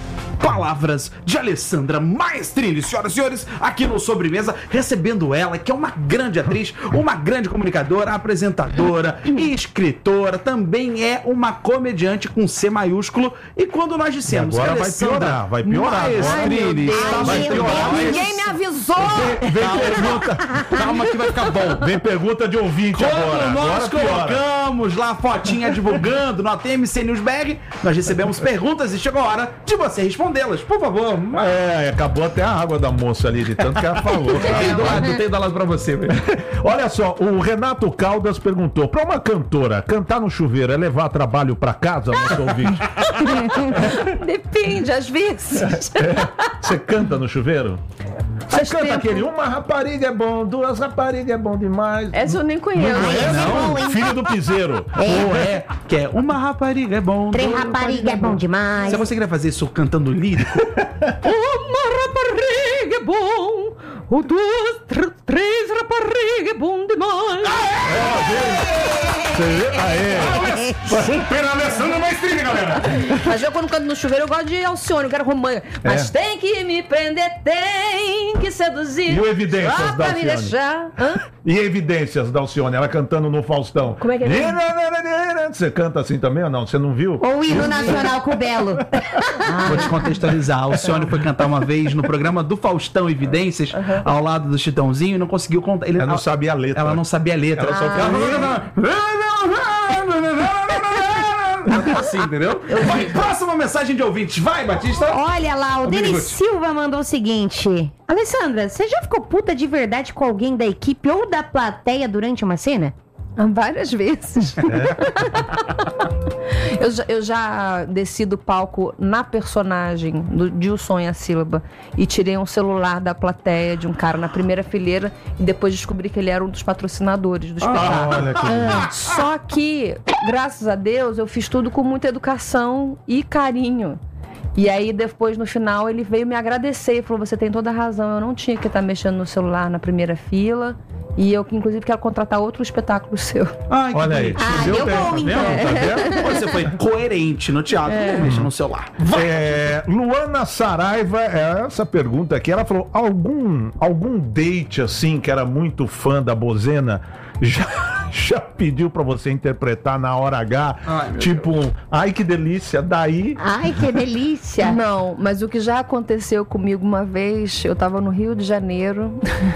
Palavras de Alessandra Maestrini, senhoras e senhores, aqui no Sobremesa, recebendo ela, que é uma grande atriz, uma grande comunicadora, apresentadora e escritora, também é uma comediante com C maiúsculo. E quando nós dissemos
agora
que
vai
Alessandra
piorar, vai piorar.
Maestrini
Ai,
vai
meu
piorar.
Deus.
Ninguém me avisou!
Vem pergunta,
calma que vai ficar bom.
vem pergunta de ouvinte
Quando
agora.
nós
Agora piora.
colocamos lá a fotinha divulgando no A T M C News B R, nós recebemos perguntas e chegou a hora de você respondê-las. Por favor.
É, acabou até a água da moça ali, de tanto que ela falou.
Eu tenho do lado, eu tenho do lado pra você, velho.
Olha só, o Renato Caldas perguntou, pra uma cantora, cantar no chuveiro é levar trabalho pra casa, nosso ouvinte?
Depende, às vezes.
Você canta no chuveiro? Você
Faz
canta
tempo.
aquele, uma rapariga é bom, duas raparigas é bom demais.
Essa eu nem conheço.
É, não, filho do piseiro.
Ou é, que é uma rapariga é bom.
Três
duas
rapariga é bom demais.
Se você queria fazer isso cantando lírico,
Uma rapariga é bom, o duas, tr- três rapariga é bom demais.
Você vê? Aê.
Super Alessandra Maestrini, galera.
Mas eu quando canto no chuveiro eu gosto de Alcione, eu quero romântica. Mas
É.
tem que me prender, tem que seduzir.
E o Evidências
só
da
pra me
Alcione?
deixar. Hã?
E evidências da Alcione, ela cantando no Faustão.
Como é que é?
Você canta assim também ou não? Você não viu?
Ou o hino nacional com o Belo.
vou te contextualizar. A Alcione foi cantar uma vez no programa do Faustão Evidências, ao lado do Chitãozinho, e não conseguiu contar. Ele,
Ela não sabia a letra.
Ela não sabia a letra.
Ela só
Ela assim, entendeu? Vai, próxima mensagem de ouvintes. Vai, Batista.
Olha lá, o Denis
Amigo.
Silva mandou o seguinte. Alessandra, você já ficou puta de verdade com alguém da equipe ou da plateia durante uma cena?
Várias vezes.
É?
eu, já, eu já desci do palco na personagem do, de O Sonho e a Sílaba e tirei um celular da plateia de um cara na primeira fileira e depois descobri que ele era um dos patrocinadores do espetáculo.
Olha que lindo.
Só que, graças a Deus, eu fiz tudo com muita educação e carinho. E aí, depois, no final, ele veio me agradecer e falou, você tem toda a razão, eu não tinha que estar mexendo no celular na primeira fila. E eu, inclusive, quero contratar outro espetáculo seu.
Ai, que
Olha aí.
bonito.
Ah,
Deu
deu
tempo,
bom,
tá vendo?
então.
Tá vendo?
Você foi coerente no teatro, não mexa no celular.
É, Luana Saraiva, é, essa pergunta aqui, ela falou, algum, algum date assim, que era muito fã da Bozena, já, já pediu pra você interpretar na hora H,
Ai, meu
tipo, um, ai que delícia, daí...
Ai, que delícia.
Não, mas o que já aconteceu comigo uma vez, eu tava no Rio de Janeiro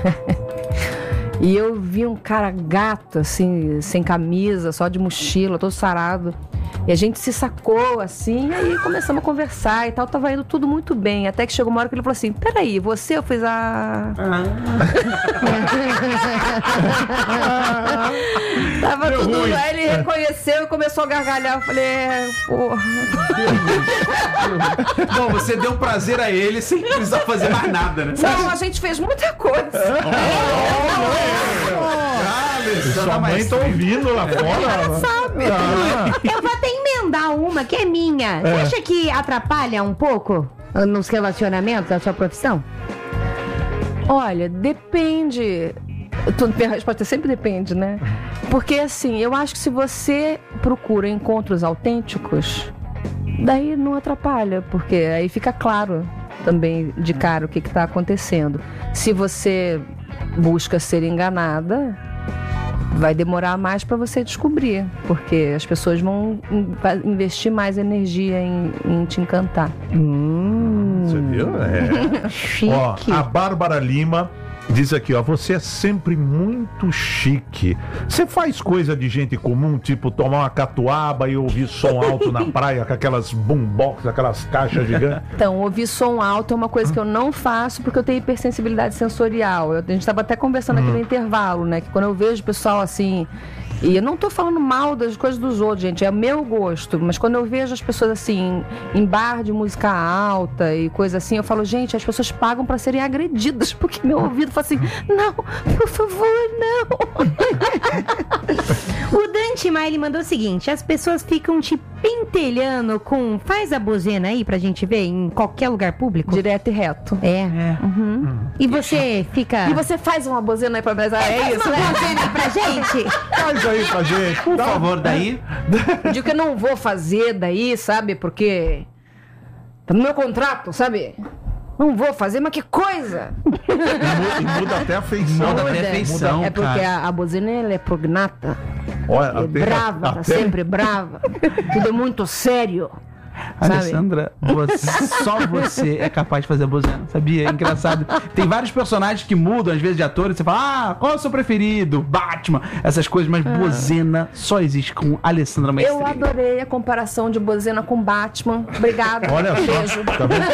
e eu vi um cara gato, assim, sem camisa, só de mochila, todo sarado. E a gente se sacou, assim, e aí começamos a conversar e tal, tava indo tudo muito bem. Até que chegou uma hora que ele falou assim, peraí, você? Eu fiz a... Tava
Deu
tudo...
ruim.
Aí ele reconheceu e começou a gargalhar. Eu falei, é, porra...
Bom, você deu prazer a ele sem precisar fazer mais nada, né?
Não, a gente fez muita coisa.
Sua mãe tá ouvindo lá fora.
Sabe? Eu vou até emendar uma que é minha. Você acha que atrapalha um pouco nos relacionamentos da sua profissão?
Olha, depende. Tudo, minha resposta sempre depende, né? Porque assim, eu acho que se você procura encontros autênticos, daí não atrapalha, porque aí fica claro também de cara o que está acontecendo. Se você busca ser enganada, vai demorar mais para você descobrir, porque as pessoas vão investir mais energia em, em te encantar.
Hum,
Você viu? É.
chique.
Ó, a Bárbara Lima diz aqui, ó, você é sempre muito chique. Você faz coisa de gente comum, tipo tomar uma catuaba e ouvir som alto na praia com aquelas boombox, aquelas caixas gigantes?
Então, ouvir som alto é uma coisa que eu não faço porque eu tenho hipersensibilidade sensorial. Eu, a gente estava até conversando aqui no intervalo, né? Que quando eu vejo o pessoal assim... E eu não tô falando mal das coisas dos outros, gente, é meu gosto. Mas quando eu vejo as pessoas assim, em bar de música alta e coisa assim, eu falo, gente, as pessoas pagam pra serem agredidas, porque meu ouvido fala assim, não, por favor, não.
O Dante Maile mandou o seguinte: as pessoas ficam te pentelhando com faz a buzina aí pra gente ver em qualquer lugar público.
Direto e reto.
É.
É.
Uhum. E você fica.
E você faz uma buzina aí pra mim, é isso, né?
Buzina pra gente?
Faz aí pra gente.
Por favor, daí.
Eu digo que eu não vou fazer daí, sabe? Porque tá no meu contrato, sabe? Não vou fazer, mas que coisa!
E muda, e muda até a feição.
Muda
né?
até a feição.
É porque
cara.
a, a buzina ela é prognata,
Olha,
é
até-
brava, tá
até-
sempre brava. Tudo é muito sério. Sabe?
Alessandra, você- só você é capaz de fazer a buzina, sabia? É engraçado. Tem vários personagens que mudam, às vezes, de atores. Você fala, ah, qual é o seu preferido? Batman, essas coisas. Mas buzina só existe com Alessandra
Eu
Maestrini.
adorei a comparação de buzina com Batman. Obrigada.
Olha
Beijo.
só, tá vendo?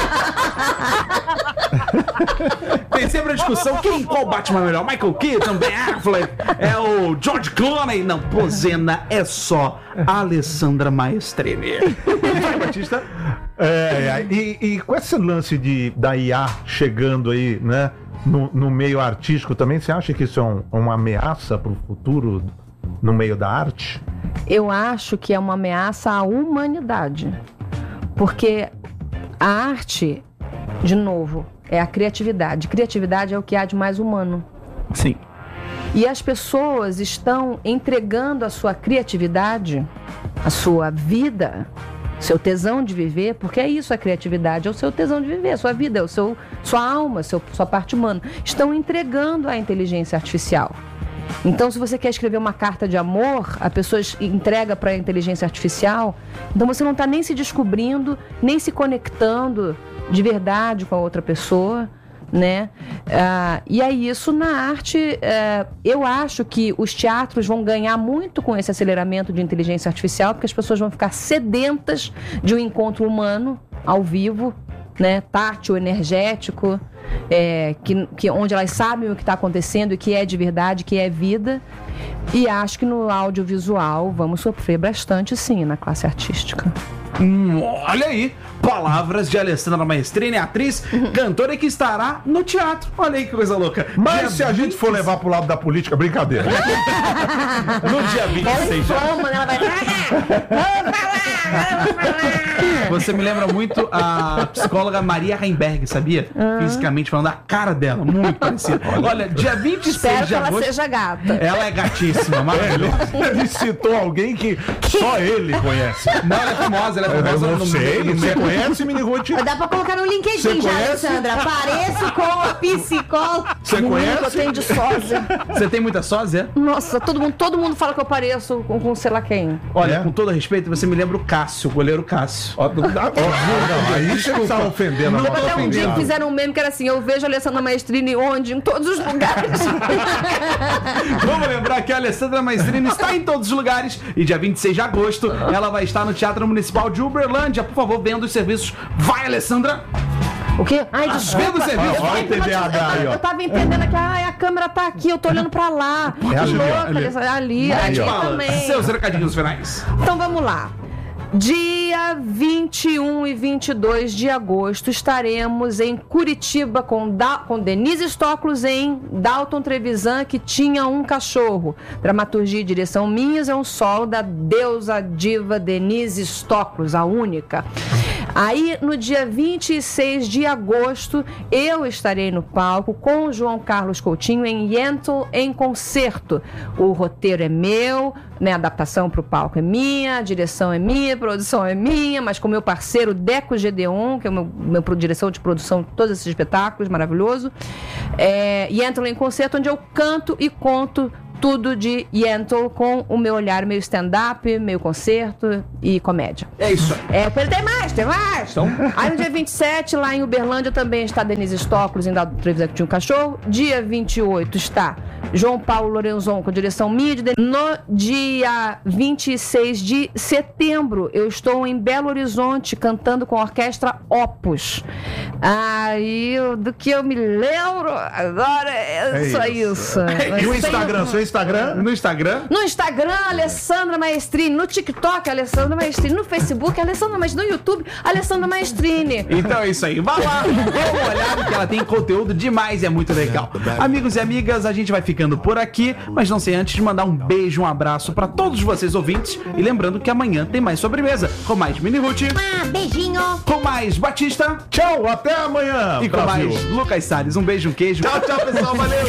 Tem sempre a discussão, quem, qual Batman é melhor? Michael Keaton, Ben Affleck, é o George Clooney? Não, buzina é só Alessandra Maestrini.
Vai, Batista. É, é, e, e com esse lance de, da I A chegando aí, né, no, no meio artístico também, você acha que isso é um- uma ameaça para o futuro no meio da arte?
Eu acho que é uma ameaça à humanidade. Porque a arte, de novo, é a criatividade. Criatividade é o que há de mais humano.
Sim.
E as pessoas estão entregando a sua criatividade, a sua vida, seu tesão de viver, porque é isso a criatividade, é o seu tesão de viver, a sua vida, é o seu, sua alma, seu, sua parte humana. Estão entregando à inteligência artificial. Então, se você quer escrever uma carta de amor, a pessoa entrega para a inteligência artificial, então você não está nem se descobrindo, nem se conectando de verdade com a outra pessoa, né? Ah, e aí isso na arte, eh, eu acho que os teatros vão ganhar muito com esse aceleramento de inteligência artificial, porque as pessoas vão ficar sedentas de um encontro humano ao vivo, né? Tátil, energético, é, que, que, onde elas sabem o que está acontecendo e que é de verdade, que é vida. E acho que no audiovisual vamos sofrer bastante, sim, na classe artística.
Hum, olha aí, palavras de Alessandra Maestrini, atriz, cantora que estará no teatro. Olha aí que coisa louca.
Mas
Dia
se a gente for levar pro lado da política, brincadeira.
No dia vinte e
Ela
seis.
inflama, né? Ela vai...
Você me lembra muito a psicóloga Maria Heimberg, sabia? Fisicamente falando, a cara dela, muito parecida. Olha, dia vinte e
Espero
seis
que
de
ela
agosto.
seja gata.
Ela é gatíssima, maravilhosa.
Ele citou alguém que só ele conhece.
Não, ela é famosa, ela é
Eu
famosa
não
no
sei,
meio.
você conhece Mini Ruth?
Dá pra colocar no
Você
LinkedIn já,
conhece?
Alessandra. Pareço com a psicóloga.
Você
Menino,
conhece?
eu tenho de sósia.
Você tem muita sósia?
Nossa, todo mundo, todo mundo fala que eu pareço com, com sei lá quem.
Olha,
É?
com todo respeito, você me lembra o Cássio, o goleiro Cássio.
Ó, não dá- ó, não, aí você tá ofendendo a nossa
Até um dia que
convidada.
fizeram um meme que era assim, eu vejo a Alessandra Maestrini onde? Em todos os lugares.
Vamos lembrar que a Alessandra Maestrini está em todos os lugares e dia vinte e seis de agosto ela vai estar no Teatro Municipal de Uberlândia. Por favor, vendo os serviços. Vai, Alessandra!
O quê? Ai, desculpa.
Vendo o serviço.
Olha o T D A H aí, ó.
Eu tava entendendo que ai, a câmera tá aqui, eu tô olhando pra lá.
É ali, ó,
Louca,
ali.
Alessandra, ali, ali
Fala,
também.
seus recadinhos finais.
Então vamos lá. Dia vinte e um e vinte e dois de agosto estaremos em Curitiba com, da, com Denise Stoklos em Dalton Trevisan, que tinha um cachorro. Dramaturgia e direção minhas, é um solo da deusa diva Denise Stoklos, a única. Aí, no dia vinte e seis de agosto, eu estarei no palco com o João Carlos Coutinho em Yentl em concerto. O roteiro é meu, né, a adaptação para o palco é minha, a direção é minha, a produção é minha, mas com meu parceiro Deco Gedeon, que é o meu, meu pro- direção de produção de todos esses espetáculos, maravilhoso. É, Yentl em concerto, onde eu canto e conto tudo de Yentl com o meu olhar meio stand-up, meio concerto e comédia.
É isso aí.
É, tem mais, tem mais.
Então?
Aí no dia vinte e sete, lá em Uberlândia, também está Denise Stoklos, em Dado Trevisan, que tinha um cachorro. Dia vinte e oito está João Paulo Lorenzon, com direção minha. De... No dia vinte e seis de setembro, eu estou em Belo Horizonte, cantando com a orquestra Opus. Aí, do que eu me lembro, agora é,
É
só
isso.
isso.
E o Instagram, seu Instagram?
No Instagram?
No Instagram, Alessandra Maestrini. No TikTok, Alessandra Maestrini. No Facebook, Alessandra Maestrini. No YouTube, Alessandra Maestrini.
Então é isso aí. Vá lá, dê uma olhada que ela tem conteúdo demais e é muito legal. Amigos e amigas, a gente vai ficando por aqui, mas não sei antes de mandar um beijo, um abraço pra todos vocês ouvintes e lembrando que amanhã tem mais sobremesa com mais Mini Ruth,
Ah, beijinho.
com mais Batista
Tchau, até amanhã.
e com
Brasil.
mais Lucas Salles. Um beijo, um queijo. Tchau, tchau, pessoal. Valeu.